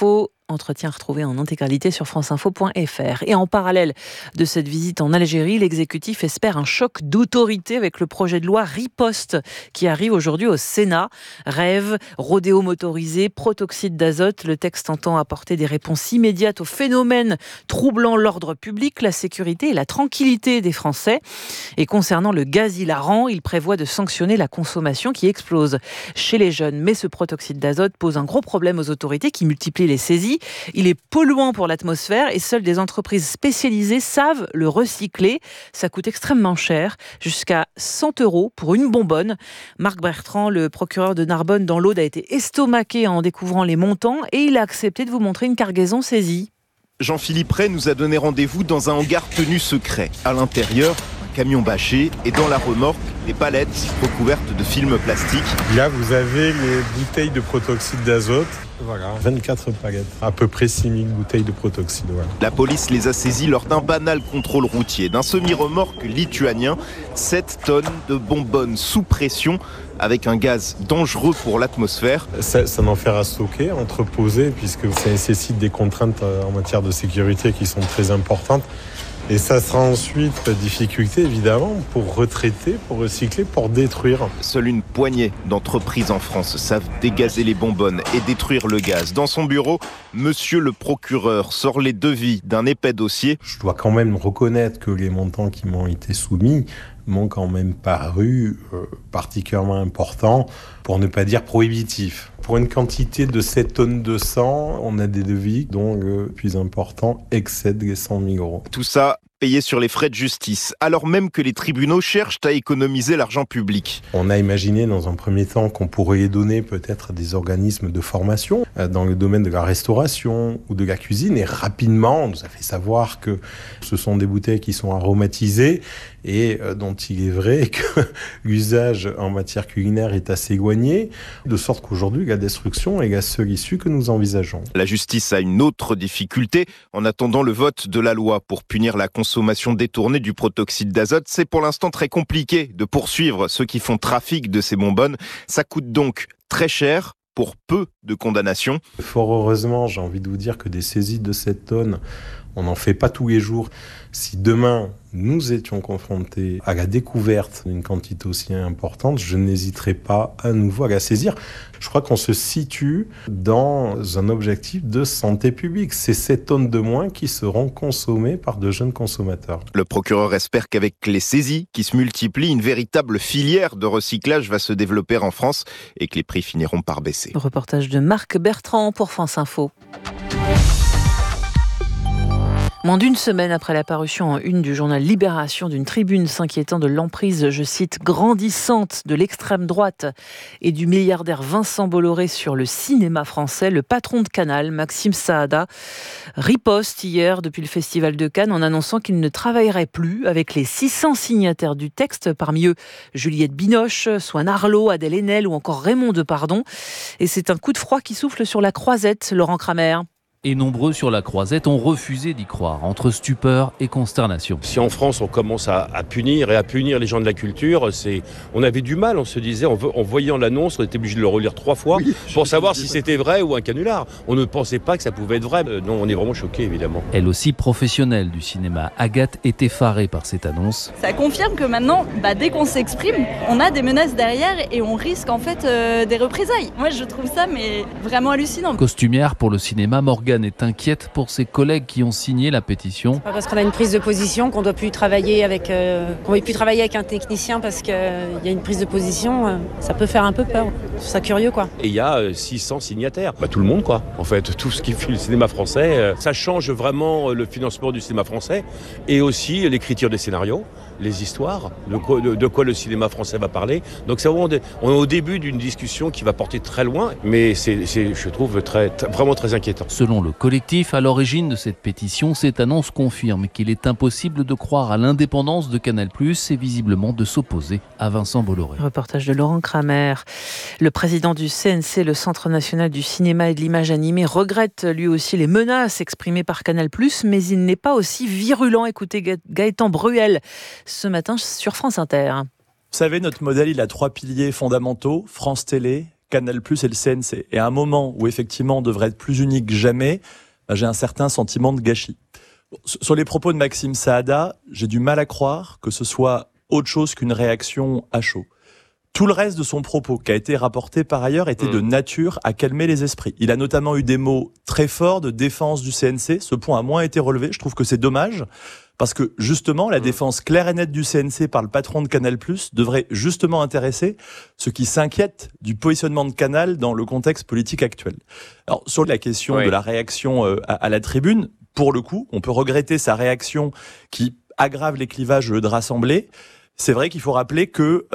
Entretien retrouvé en intégralité sur franceinfo.fr. Et en parallèle de cette visite en Algérie, l'exécutif espère un choc d'autorité avec le projet de loi Riposte qui arrive aujourd'hui au Sénat. Rêve, rodéo motorisé, protoxyde d'azote. Le texte entend apporter des réponses immédiates aux phénomènes troublant l'ordre public, la sécurité et la tranquillité des Français. Et concernant le gaz hilarant, il prévoit de sanctionner la consommation qui explose chez les jeunes. Mais ce protoxyde d'azote pose un gros problème aux autorités qui multiplient les saisies. Il est polluant pour l'atmosphère et seules des entreprises spécialisées savent le recycler. Ça coûte extrêmement cher, jusqu'à 100 € pour une bonbonne. Marc Bertrand, le procureur de Narbonne dans l'Aude, a été estomaqué en découvrant les montants et il a accepté de vous montrer une cargaison saisie. Jean-Philippe Ray nous a donné rendez-vous dans un hangar tenu secret. À l'intérieur, un camion bâché et dans la remorque, des palettes recouvertes de film plastique. Là, vous avez les bouteilles de protoxyde d'azote. Voilà, 24 palettes, à peu près 6000 bouteilles de protoxyde. Voilà. La police les a saisies lors d'un banal contrôle routier. D'un semi-remorque lituanien, 7 tonnes de bonbonnes sous pression avec un gaz dangereux pour l'atmosphère. C'est un enfer à stocker, à entreposer, puisque ça nécessite des contraintes en matière de sécurité qui sont très importantes. Et ça sera ensuite difficulté, évidemment, pour retraiter, pour recycler, pour détruire. Seule une poignée d'entreprises en France savent dégazer les bonbonnes et détruire le gaz. Dans son bureau, monsieur le procureur sort les devis d'un épais dossier. Je dois quand même reconnaître que les montants qui m'ont été soumis m'ont quand même paru particulièrement importants, pour ne pas dire prohibitifs. Pour une quantité de 7 tonnes de sang, on a des devis dont le plus important excède les 100 000 €. Tout ça payé sur les frais de justice, alors même que les tribunaux cherchent à économiser l'argent public. On a imaginé dans un premier temps qu'on pourrait les donner peut-être à des organismes de formation dans le domaine de la restauration ou de la cuisine, et rapidement on nous a fait savoir que ce sont des bouteilles qui sont aromatisées et dont il est vrai que l'usage en matière culinaire est assez éloigné, de sorte qu'aujourd'hui la destruction est la seule issue que nous envisageons. La justice a une autre difficulté. En attendant le vote de la loi pour punir la consommation détournée du protoxyde d'azote, c'est pour l'instant très compliqué de poursuivre ceux qui font trafic de ces bonbonnes. Ça coûte donc très cher pour peu de condamnations. Fort heureusement, j'ai envie de vous dire que des saisies de 7 tonnes, on n'en fait pas tous les jours. Si demain, nous étions confrontés à la découverte d'une quantité aussi importante, je n'hésiterai pas à nouveau à la saisir. Je crois qu'on se situe dans un objectif de santé publique. C'est 7 tonnes de moins qui seront consommées par de jeunes consommateurs. Le procureur espère qu'avec les saisies qui se multiplient, une véritable filière de recyclage va se développer en France et que les prix finiront par baisser. Reportage de Marc Bertrand pour France Info. Moins d'une semaine après la parution en une du journal Libération d'une tribune s'inquiétant de l'emprise, je cite, grandissante de l'extrême droite et du milliardaire Vincent Bolloré sur le cinéma français, le patron de Canal, Maxime Saada, riposte hier depuis le Festival de Cannes en annonçant qu'il ne travaillerait plus avec les 600 signataires du texte, parmi eux Juliette Binoche, Swan Arlo, Adèle Haenel ou encore Raymond Depardon. Et c'est un coup de froid qui souffle sur la croisette, Laurent Kramer. Et nombreux sur la croisette ont refusé d'y croire, entre stupeur et consternation. Si en France on commence à punir les gens de la culture, on avait du mal, on se disait, en voyant l'annonce, on était obligé de le relire 3 fois pour savoir si c'était vrai ou un canular. On ne pensait pas que ça pouvait être vrai. Non, on est vraiment choqués évidemment. Elle aussi professionnelle du cinéma, Agathe est effarée par cette annonce. Ça confirme que maintenant, dès qu'on s'exprime, on a des menaces derrière et on risque en fait des représailles. Moi je trouve ça vraiment hallucinant. Costumière pour le cinéma, Morgane est inquiète pour ses collègues qui ont signé la pétition. Parce qu'on a une prise de position, qu'on ne doit plus travailler avec, un technicien parce qu'il y a une prise de position, ça peut faire un peu peur. Je trouve ça curieux quoi. Et il y a 600 signataires. Tout le monde quoi. En fait, tout ce qui fait le cinéma français, ça change vraiment le financement du cinéma français et aussi l'écriture des scénarios, les histoires, de quoi le cinéma français va parler. Donc c'est vraiment on est au début d'une discussion qui va porter très loin, mais c'est je trouve vraiment très inquiétant. Selon le collectif à l'origine de cette pétition, cette annonce confirme qu'il est impossible de croire à l'indépendance de Canal+, et visiblement de s'opposer à Vincent Bolloré. Reportage de Laurent Kramer. Le président du CNC, le Centre national du cinéma et de l'image animée, regrette lui aussi les menaces exprimées par Canal+, mais il n'est pas aussi virulent. Écoutez Gaëtan Bruel ce matin sur France Inter. Vous savez, notre modèle, il a 3 piliers fondamentaux, France Télé, Canal+ et le CNC. Et à un moment où effectivement on devrait être plus unis que jamais, j'ai un certain sentiment de gâchis. Sur les propos de Maxime Saada, j'ai du mal à croire que ce soit autre chose qu'une réaction à chaud. Tout le reste de son propos, qui a été rapporté par ailleurs, était de nature à calmer les esprits. Il a notamment eu des mots très forts de défense du CNC. Ce point a moins été relevé. Je trouve que c'est dommage, parce que justement, la défense claire et nette du CNC par le patron de Canal+ devrait justement intéresser ceux qui s'inquiètent du positionnement de Canal dans le contexte politique actuel. Alors, sur la question de la réaction à la tribune, pour le coup, on peut regretter sa réaction qui aggrave les clivages de rassembler. C'est vrai qu'il faut rappeler que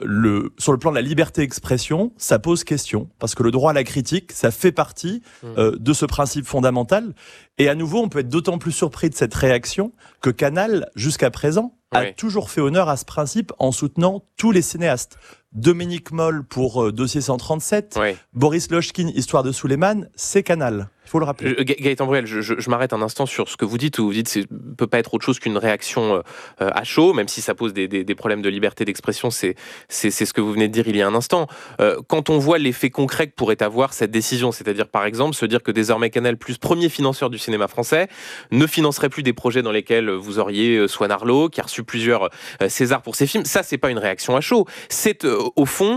sur le plan de la liberté d'expression, ça pose question, parce que le droit à la critique, ça fait partie de ce principe fondamental. Et à nouveau, on peut être d'autant plus surpris de cette réaction que Canal, jusqu'à présent, a toujours fait honneur à ce principe en soutenant tous les cinéastes. Dominique Moll pour Dossier 137, Boris Lochkin, Histoire de Souleymane, c'est Canal. Il faut le rappeler. Gaëtan Bruel, je m'arrête un instant sur ce que vous dites, où vous dites que ça ne peut pas être autre chose qu'une réaction à chaud, même si ça pose des problèmes de liberté d'expression, c'est ce que vous venez de dire il y a un instant. Quand on voit l'effet concret que pourrait avoir cette décision, c'est-à-dire par exemple se dire que désormais Canal+, premier financeur du cinéma français, ne financerait plus des projets dans lesquels vous auriez Swan Arlo, qui a reçu plusieurs Césars pour ses films, ça c'est pas une réaction à chaud, c'est au fond,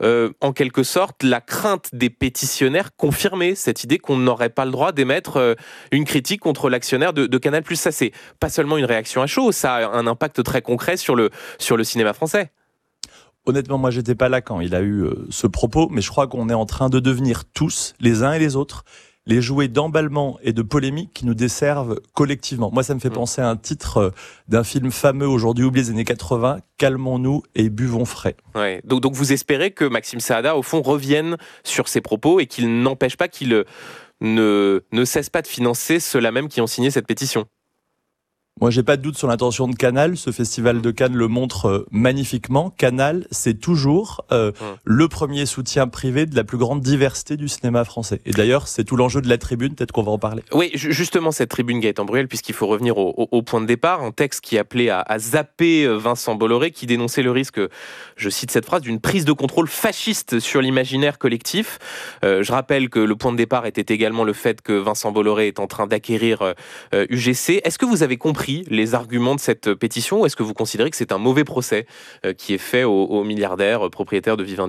en quelque sorte, la crainte des pétitionnaires confirmée, cette idée qu'on n'aurait pas le droit d'émettre une critique contre l'actionnaire de Canal+. Ça, c'est pas seulement une réaction à chaud, ça a un impact très concret sur le cinéma français. Honnêtement, moi, j'étais pas là quand il a eu ce propos, mais je crois qu'on est en train de devenir tous, les uns et les autres, les jouets d'emballement et de polémique qui nous desservent collectivement. Moi, ça me fait penser à un titre d'un film fameux aujourd'hui oublié des années 80, Calmons-nous et buvons frais. Ouais. Donc vous espérez que Maxime Saada, au fond, revienne sur ses propos et qu'il n'empêche pas qu'il ne cesse pas de financer ceux-là même qui ont signé cette pétition. Moi, j'ai pas de doute sur l'intention de Canal. Ce festival de Cannes le montre magnifiquement. Canal, c'est toujours le premier soutien privé de la plus grande diversité du cinéma français. Et d'ailleurs, c'est tout l'enjeu de la tribune. Peut-être qu'on va en parler. Oui, justement, cette tribune, Gaëtan Bruel, puisqu'il faut revenir au point de départ, un texte qui appelait à zapper Vincent Bolloré, qui dénonçait le risque, je cite cette phrase, d'une prise de contrôle fasciste sur l'imaginaire collectif. Je rappelle que le point de départ était également le fait que Vincent Bolloré est en train d'acquérir UGC. Est-ce que vous avez compris les arguments de cette pétition, ou est-ce que vous considérez que c'est un mauvais procès qui est fait aux milliardaires propriétaires de Vivendi ?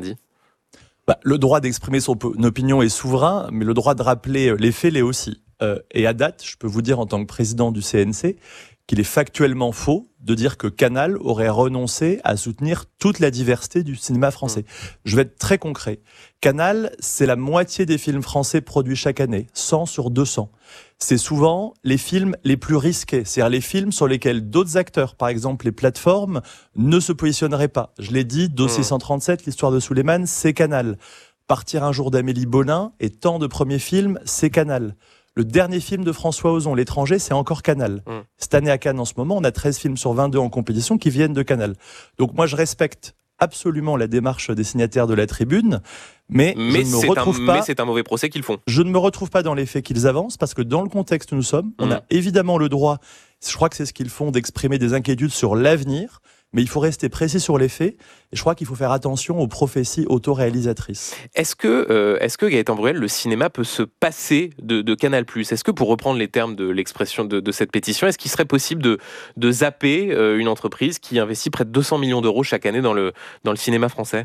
Le droit d'exprimer son opinion est souverain, mais le droit de rappeler les faits l'est aussi. Et à date, je peux vous dire en tant que président du CNC qu'il est factuellement faux de dire que Canal aurait renoncé à soutenir toute la diversité du cinéma français. Je vais être très concret. Canal, c'est la moitié des films français produits chaque année, 100 sur 200. C'est souvent les films les plus risqués, c'est-à-dire les films sur lesquels d'autres acteurs, par exemple les plateformes, ne se positionneraient pas. Je l'ai dit, Dossier 137, l'histoire de Souleymane, c'est Canal. Partir un jour d'Amélie Bollin et tant de premiers films, c'est Canal. Le dernier film de François Ozon, L'étranger, c'est encore Canal. Cette année à Cannes, en ce moment, on a 13 films sur 22 en compétition qui viennent de Canal. Donc moi, je respecte absolument la démarche des signataires de la tribune, mais je ne me retrouve pas... Mais c'est un mauvais procès qu'ils font. Je ne me retrouve pas dans les faits qu'ils avancent, parce que dans le contexte où nous sommes, on a évidemment le droit, je crois que c'est ce qu'ils font, d'exprimer des inquiétudes sur l'avenir, mais il faut rester précis sur les faits, et je crois qu'il faut faire attention aux prophéties autoréalisatrices. Est-ce que Gaëtan Bruel, le cinéma peut se passer de Canal+? Est-ce que, pour reprendre les termes de l'expression de cette pétition, est-ce qu'il serait possible de zapper une entreprise qui investit près de 200 millions d'euros chaque année dans le cinéma français?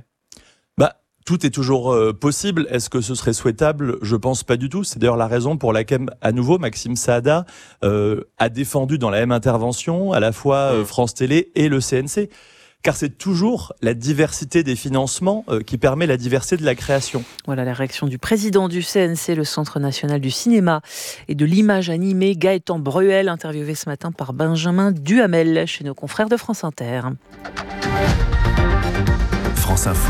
Tout est toujours possible. Est-ce que ce serait souhaitable? Je pense pas du tout. C'est d'ailleurs la raison pour laquelle, à nouveau, Maxime Saada a défendu dans la même intervention à la fois France Télé et le CNC. Car c'est toujours la diversité des financements qui permet la diversité de la création. Voilà la réaction du président du CNC, le Centre national du cinéma et de l'image animée, Gaëtan Bruel, interviewé ce matin par Benjamin Duhamel chez nos confrères de France Inter. France Info.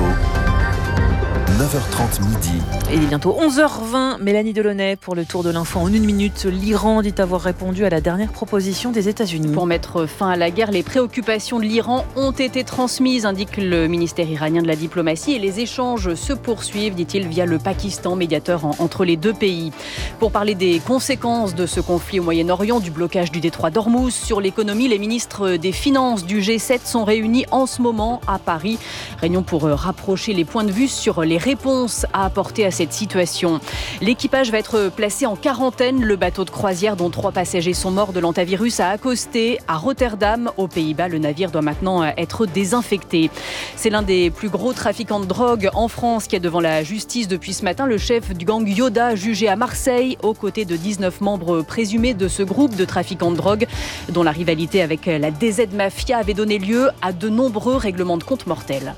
9h30 midi. Et il est bientôt 11h20. Mélanie Delaunay pour le tour de l'info en 1 minute. L'Iran dit avoir répondu à la dernière proposition des États-Unis. Pour mettre fin à la guerre, les préoccupations de l'Iran ont été transmises, indique le ministère iranien de la diplomatie, et les échanges se poursuivent, dit-il, via le Pakistan, médiateur entre les deux pays. Pour parler des conséquences de ce conflit au Moyen-Orient, du blocage du détroit d'Ormuz, sur l'économie, les ministres des Finances du G7 sont réunis en ce moment à Paris. Réunion pour rapprocher les points de vue sur les réponse à apporter à cette situation. L'équipage va être placé en quarantaine. Le bateau de croisière dont 3 passagers sont morts de l'hantavirus a accosté à Rotterdam, aux Pays-Bas. Le navire doit maintenant être désinfecté. C'est l'un des plus gros trafiquants de drogue en France qui est devant la justice depuis ce matin. Le chef du gang Yoda, jugé à Marseille, aux côtés de 19 membres présumés de ce groupe de trafiquants de drogue, dont la rivalité avec la DZ Mafia avait donné lieu à de nombreux règlements de compte mortels.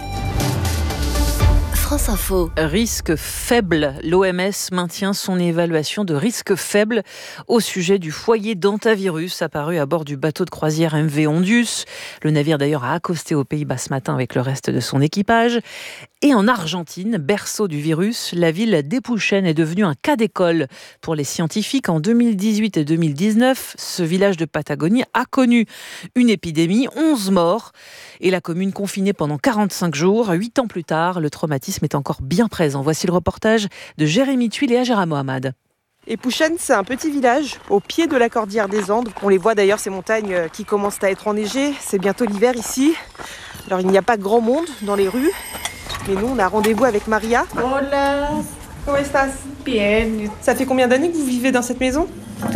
France Info. Risque faible. L'OMS maintient son évaluation de risque faible au sujet du foyer d'hantavirus apparu à bord du bateau de croisière MV Ondius. Le navire d'ailleurs a accosté aux Pays-Bas ce matin avec le reste de son équipage. Et en Argentine, berceau du virus, la ville d'Epuchen est devenue un cas d'école pour les scientifiques. En 2018 et 2019, ce village de Patagonie a connu une épidémie, 11 morts. Et la commune confinée pendant 45 jours. 8 ans plus tard, le traumatisme est encore bien présent. Voici le reportage de Jérémy Tuile et Ajara Mohamed. Epuchen, c'est un petit village au pied de la cordillère des Andes. On les voit d'ailleurs, ces montagnes qui commencent à être enneigées. C'est bientôt l'hiver ici. Alors il n'y a pas grand monde dans les rues. Mais nous, on a rendez-vous avec Maria. Hola, ¿cómo estás? Bien. Ça fait combien d'années que vous vivez dans cette maison?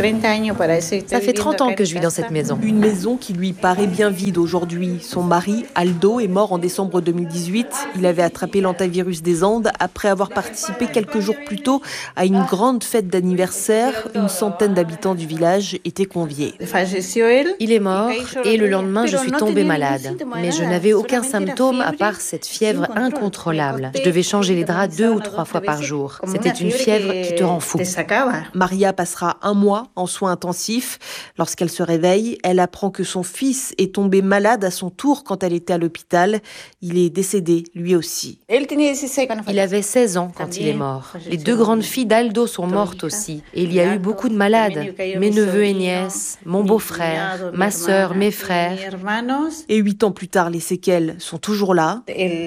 Ça fait 30 ans que je vis dans cette maison. Une maison qui lui paraît bien vide aujourd'hui. Son mari, Aldo, est mort en décembre 2018. Il avait attrapé l'hantavirus des Andes après avoir participé quelques jours plus tôt à une grande fête d'anniversaire. Une centaine d'habitants du village étaient conviés. Il est mort et le lendemain, je suis tombée malade. Mais je n'avais aucun symptôme à part cette fièvre incontrôlable. Je devais changer les draps 2 ou 3 fois par jour. C'était une fièvre qui te rend fou. Maria passera un mois en soins intensifs. Lorsqu'elle se réveille, elle apprend que son fils est tombé malade à son tour quand elle était à l'hôpital. Il est décédé, lui aussi. Il avait 16 ans quand il est mort. Les 2 grandes filles d'Aldo sont mortes aussi. Et il y a eu beaucoup de malades. Mes neveux et nièces, mon beau-frère, ma sœur, mes frères. Et 8 ans plus tard, les séquelles sont toujours là.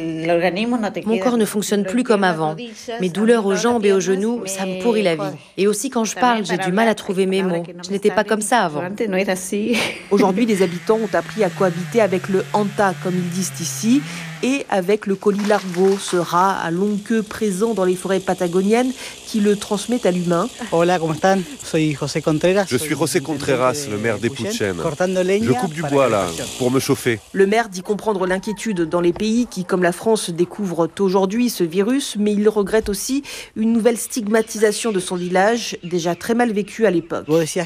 Mon corps ne fonctionne plus comme avant. Mes douleurs aux jambes et aux genoux, ça me pourrit la vie. Et aussi quand je parle, j'ai du mal à trouver mes mots. Je n'étais pas comme ça avant. Aujourd'hui, les habitants ont appris à cohabiter avec le hanta, comme ils disent ici, et avec le colilargo, ce rat à longue queue présent dans les forêts patagoniennes qui le transmet à l'humain. Hola, ¿cómo están? Soy José Contreras. Je suis José Contreras, le maire d'Epuchen. Je coupe du bois là, pour me chauffer. Le maire dit comprendre l'inquiétude dans les pays qui, comme la France, découvrent aujourd'hui ce virus, mais il regrette aussi une nouvelle stigmatisation de son village, déjà très mal vécu à l'époque. Quand tu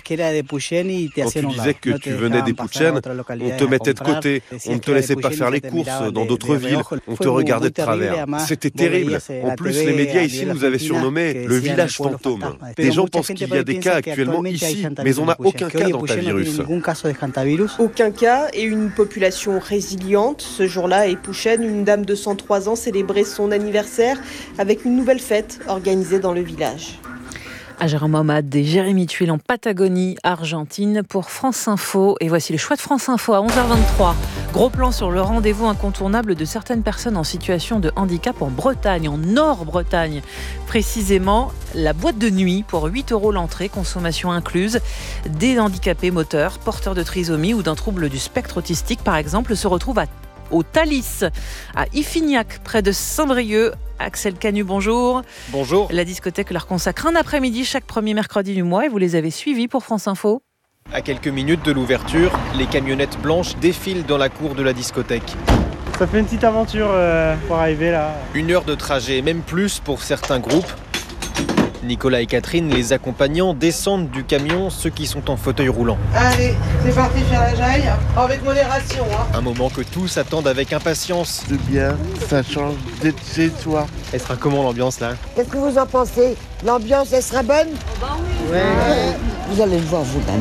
disais que tu venais d'Epuchen, on te mettait de côté, on ne te laissait pas faire les courses dans d'autres villes, on te regardait de travers. C'était terrible. En plus, les médias ici nous avaient surnommé le village fantôme. Des gens pensent qu'il y a des cas actuellement ici, mais on n'a aucun cas d'hantavirus. Aucun cas et une population résiliente. Ce jour-là, à Epuchen, une dame de 103 ans célébrait son anniversaire avec une nouvelle fête organisée dans le village. Ajara Mohamed et Jérémy Tuile en Patagonie, Argentine pour France Info. Et voici le choix de France Info à 11h23. Gros plan sur le rendez-vous incontournable de certaines personnes en situation de handicap en Bretagne, en Nord-Bretagne. Précisément, la boîte de nuit pour 8 € l'entrée, consommation incluse. Des handicapés moteurs, porteurs de trisomie ou d'un trouble du spectre autistique par exemple, se retrouvent au Thalys, à Iffignac, près de Saint-Brieuc. Axel Canu, bonjour. Bonjour. La discothèque leur consacre un après-midi chaque premier mercredi du mois et vous les avez suivis pour France Info. À quelques minutes de l'ouverture, les camionnettes blanches défilent dans la cour de la discothèque. Ça fait une petite aventure pour arriver là. 1 heure de trajet, même plus pour certains groupes. Nicolas et Catherine, les accompagnants, descendent du camion, ceux qui sont en fauteuil roulant. Allez, c'est parti faire la jaille, avec modération. Un moment que tous attendent avec impatience. C'est bien, ça change d'être chez toi. Elle sera comment l'ambiance là? Qu'est-ce que vous en pensez? L'ambiance, elle sera bonne? Oui. Ouais. Vous allez le voir vous-même.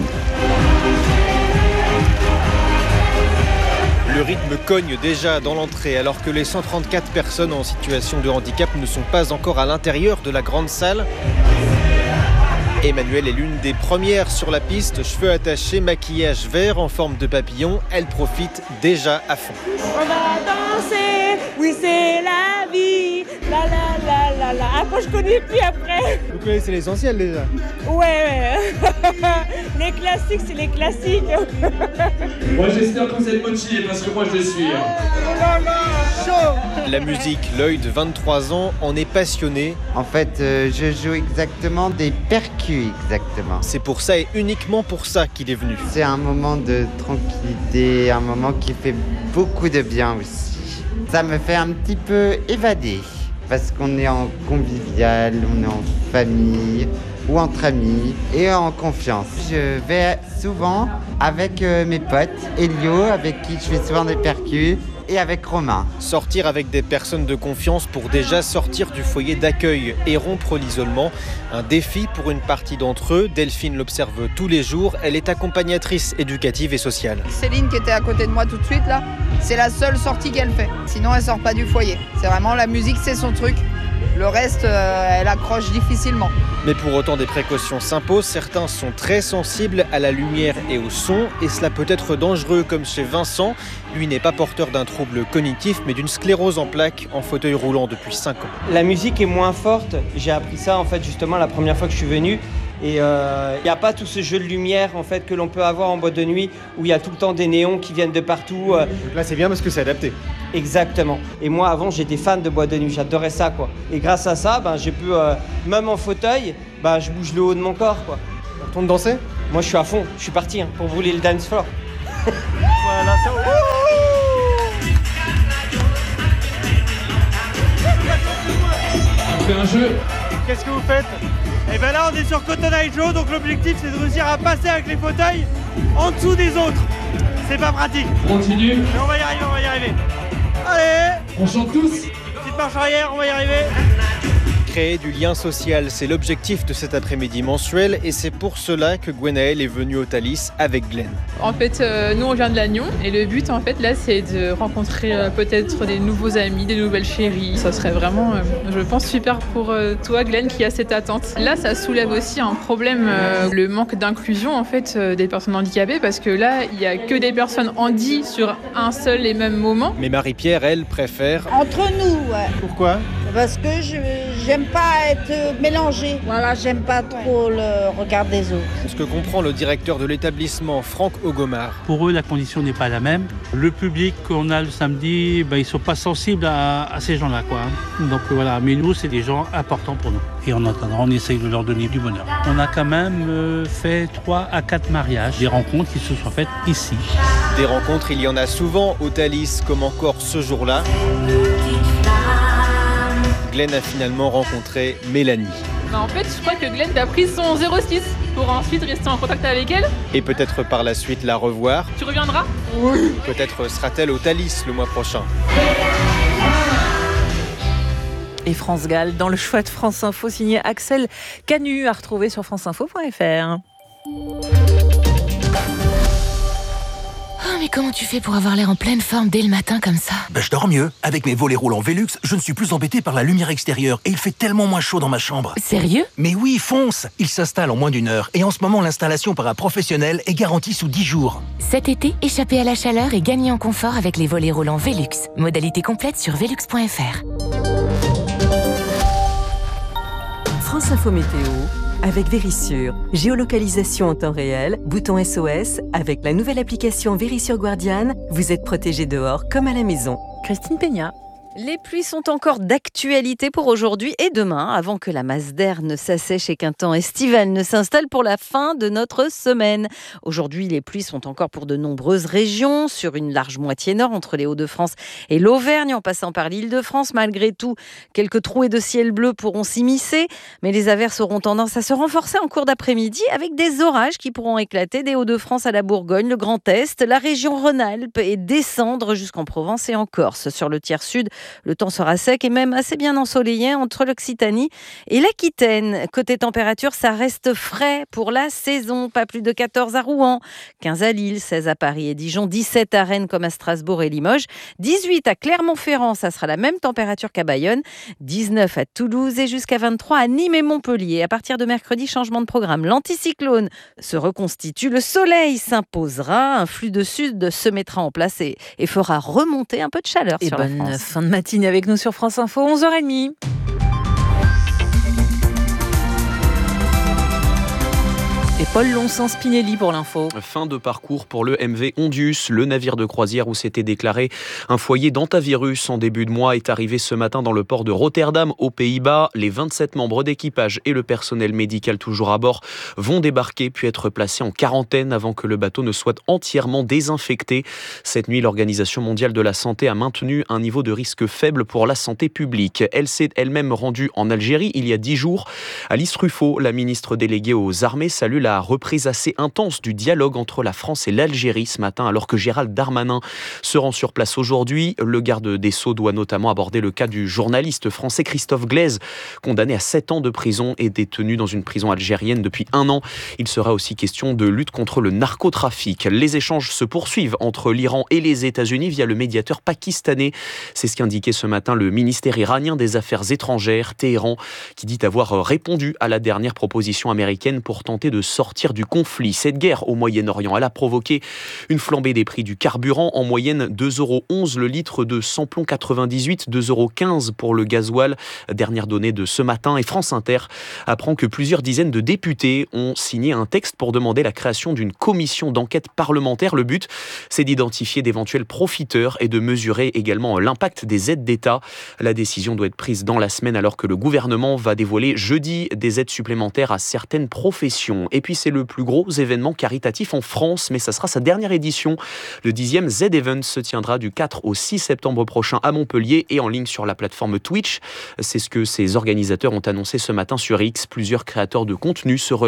Le rythme cogne déjà dans l'entrée alors que les 134 personnes en situation de handicap ne sont pas encore à l'intérieur de la grande salle. Emmanuelle est l'une des premières sur la piste, cheveux attachés, maquillage vert en forme de papillon. Elle profite déjà à fond. On va danser, oui c'est la vie, la la la la la. Après je connais plus après. Vous connaissez l'essentiel déjà? Ouais. Les classiques, c'est les classiques. Moi j'espère que vous êtes motivés parce que moi je le suis. La musique, l'œil de 23 ans en est passionné. En fait, je joue exactement des percus, exactement. C'est pour ça et uniquement pour ça qu'il est venu. C'est un moment de tranquillité, un moment qui fait beaucoup de bien aussi. Ça me fait un petit peu évader, parce qu'on est en convivial, on est en famille ou entre amis et en confiance. Je vais souvent avec mes potes, Elio, avec qui je fais souvent des percus, et avec Romain. Sortir avec des personnes de confiance pour déjà sortir du foyer d'accueil et rompre l'isolement. Un défi pour une partie d'entre eux. Delphine l'observe tous les jours. Elle est accompagnatrice éducative et sociale. Céline qui était à côté de moi tout de suite là, c'est la seule sortie qu'elle fait. Sinon elle sort pas du foyer. C'est vraiment la musique, c'est son truc. Le reste, elle accroche difficilement. Mais pour autant, des précautions s'imposent. Certains sont très sensibles à la lumière et au son, et cela peut être dangereux, comme chez Vincent. Lui n'est pas porteur d'un trouble cognitif, mais d'une sclérose en plaques, en fauteuil roulant depuis 5 ans. La musique est moins forte. J'ai appris ça, en fait, justement, la première fois que je suis venu. Et il n'y a pas tout ce jeu de lumière en fait, que l'on peut avoir en boîte de nuit où il y a tout le temps des néons qui viennent de partout. Donc là c'est bien parce que c'est adapté. Exactement. Et moi avant j'étais fan de boîte de nuit, j'adorais ça quoi. Et grâce à ça, j'ai pu, même en fauteuil, je bouge le haut de mon corps quoi. On retourne danser? Moi je suis à fond, je suis parti pour brûler le dance floor. Voilà, ça... On fait un jeu. Qu'est-ce que vous faites? Et bien là on est sur Cotton Eye Joe, donc l'objectif c'est de réussir à passer avec les fauteuils en dessous des autres. C'est pas pratique. On continue. Mais on va y arriver. Allez! On chante tous. Petite marche arrière, on va y arriver. Créer du lien social, c'est l'objectif de cet après-midi mensuel et c'est pour cela que Gwenaëlle est venue au Thalys avec Glenn. En fait, nous on vient de Lannion et le but en fait là c'est de rencontrer peut-être des nouveaux amis, des nouvelles chéries. Ça serait vraiment, je pense, super pour toi Glenn qui a cette attente. Là ça soulève aussi un problème, le manque d'inclusion en fait des personnes handicapées parce que là il n'y a que des personnes handies sur un seul et même moment. Mais Marie-Pierre, elle, préfère... Entre nous, ouais. Pourquoi? Parce que j'aime pas être mélangée. Voilà, j'aime pas trop le regard des autres. Ce que comprend le directeur de l'établissement, Franck Ogomar. Pour eux, la condition n'est pas la même. Le public qu'on a le samedi, ils sont pas sensibles à ces gens-là, quoi. Donc voilà, mais nous, c'est des gens importants pour nous. Et en attendant, on essaye de leur donner du bonheur. On a quand même fait 3 à 4 mariages, des rencontres qui se sont faites ici. Des rencontres, il y en a souvent au Thalys, comme encore ce jour-là. Glenn a finalement rencontré Mélanie. En fait, je crois que Glenn a pris son 06 pour ensuite rester en contact avec elle. Et peut-être par la suite la revoir. Tu reviendras? Oui. Peut-être sera-t-elle au Thalys le mois prochain. Et France Gall, dans le choix de France Info, signé Axel Canu, à retrouver sur franceinfo.fr. Oh, mais comment tu fais pour avoir l'air en pleine forme dès le matin comme ça? Je dors mieux. Avec mes volets roulants Velux, je ne suis plus embêté par la lumière extérieure et il fait tellement moins chaud dans ma chambre. Sérieux? Mais oui, fonce! Il s'installe en moins d'1 heure et en ce moment, l'installation par un professionnel est garantie sous 10 jours. Cet été, échappez à la chaleur et gagnez en confort avec les volets roulants Velux. Modalité complète sur velux.fr. France Info Météo avec Vérissure. Géolocalisation en temps réel, bouton SOS. Avec la nouvelle application Vérissure Guardian, vous êtes protégé dehors comme à la maison. Christine Peña. Les pluies sont encore d'actualité pour aujourd'hui et demain, avant que la masse d'air ne s'assèche et qu'un temps estival ne s'installe pour la fin de notre semaine. Aujourd'hui, les pluies sont encore pour de nombreuses régions, sur une large moitié nord, entre les Hauts-de-France et l'Auvergne, en passant par l'Île-de-France. Malgré tout, quelques trouées de ciel bleu pourront s'immiscer, mais les averses auront tendance à se renforcer en cours d'après-midi, avec des orages qui pourront éclater des Hauts-de-France à la Bourgogne, le Grand Est, la région Rhône-Alpes et descendre jusqu'en Provence et en Corse. Sur le tiers sud, Le temps sera sec et même assez bien ensoleillé entre l'Occitanie et l'Aquitaine. Côté température, ça reste frais pour la saison. Pas plus de 14 à Rouen, 15 à Lille, 16 à Paris et Dijon, 17 à Rennes comme à Strasbourg et Limoges, 18 à Clermont-Ferrand, ça sera la même température qu'à Bayonne, 19 à Toulouse et jusqu'à 23 à Nîmes et Montpellier. À partir de mercredi, changement de programme. L'anticyclone se reconstitue, le soleil s'imposera, un flux de sud se mettra en place et fera remonter un peu de chaleur sur la France. Bonne fin de matinée avec nous sur France Info, 11h30. Et Paul Lonsan-Spinelli pour l'info. Fin de parcours pour le MV Ondius, le navire de croisière où s'était déclaré un foyer d'hantavirus en début de mois est arrivé ce matin dans le port de Rotterdam aux Pays-Bas. Les 27 membres d'équipage et le personnel médical toujours à bord vont débarquer puis être placés en quarantaine avant que le bateau ne soit entièrement désinfecté. Cette nuit, l'Organisation mondiale de la santé a maintenu un niveau de risque faible pour la santé publique. Elle s'est elle-même rendue en Algérie il y a 10 jours. Alice Ruffo, la ministre déléguée aux armées, salue la reprise assez intense du dialogue entre la France et l'Algérie ce matin, alors que Gérald Darmanin se rend sur place aujourd'hui. Le garde des Sceaux doit notamment aborder le cas du journaliste français Christophe Glaise, condamné à 7 ans de prison et détenu dans une prison algérienne depuis 1 an. Il sera aussi question de lutte contre le narcotrafic. Les échanges se poursuivent entre l'Iran et les États-Unis via le médiateur pakistanais. C'est ce qu'indiquait ce matin le ministère iranien des Affaires étrangères, Téhéran, qui dit avoir répondu à la dernière proposition américaine pour tenter de sortir du conflit. Cette guerre au Moyen-Orient, elle a provoqué une flambée des prix du carburant, en moyenne 2,11 € le litre de samplon 98, 2,15 € pour le gasoil. Dernière donnée de ce matin. Et France Inter apprend que plusieurs dizaines de députés ont signé un texte pour demander la création d'une commission d'enquête parlementaire. Le but, c'est d'identifier d'éventuels profiteurs et de mesurer également l'impact des aides d'État. La décision doit être prise dans la semaine alors que le gouvernement va dévoiler jeudi des aides supplémentaires à certaines professions. Et puis c'est le plus gros événement caritatif en France, mais ça sera sa dernière édition. Le 10e Z-Event se tiendra du 4 au 6 septembre prochain à Montpellier et en ligne sur la plateforme Twitch. C'est ce que ses organisateurs ont annoncé ce matin sur X. Plusieurs créateurs de contenu se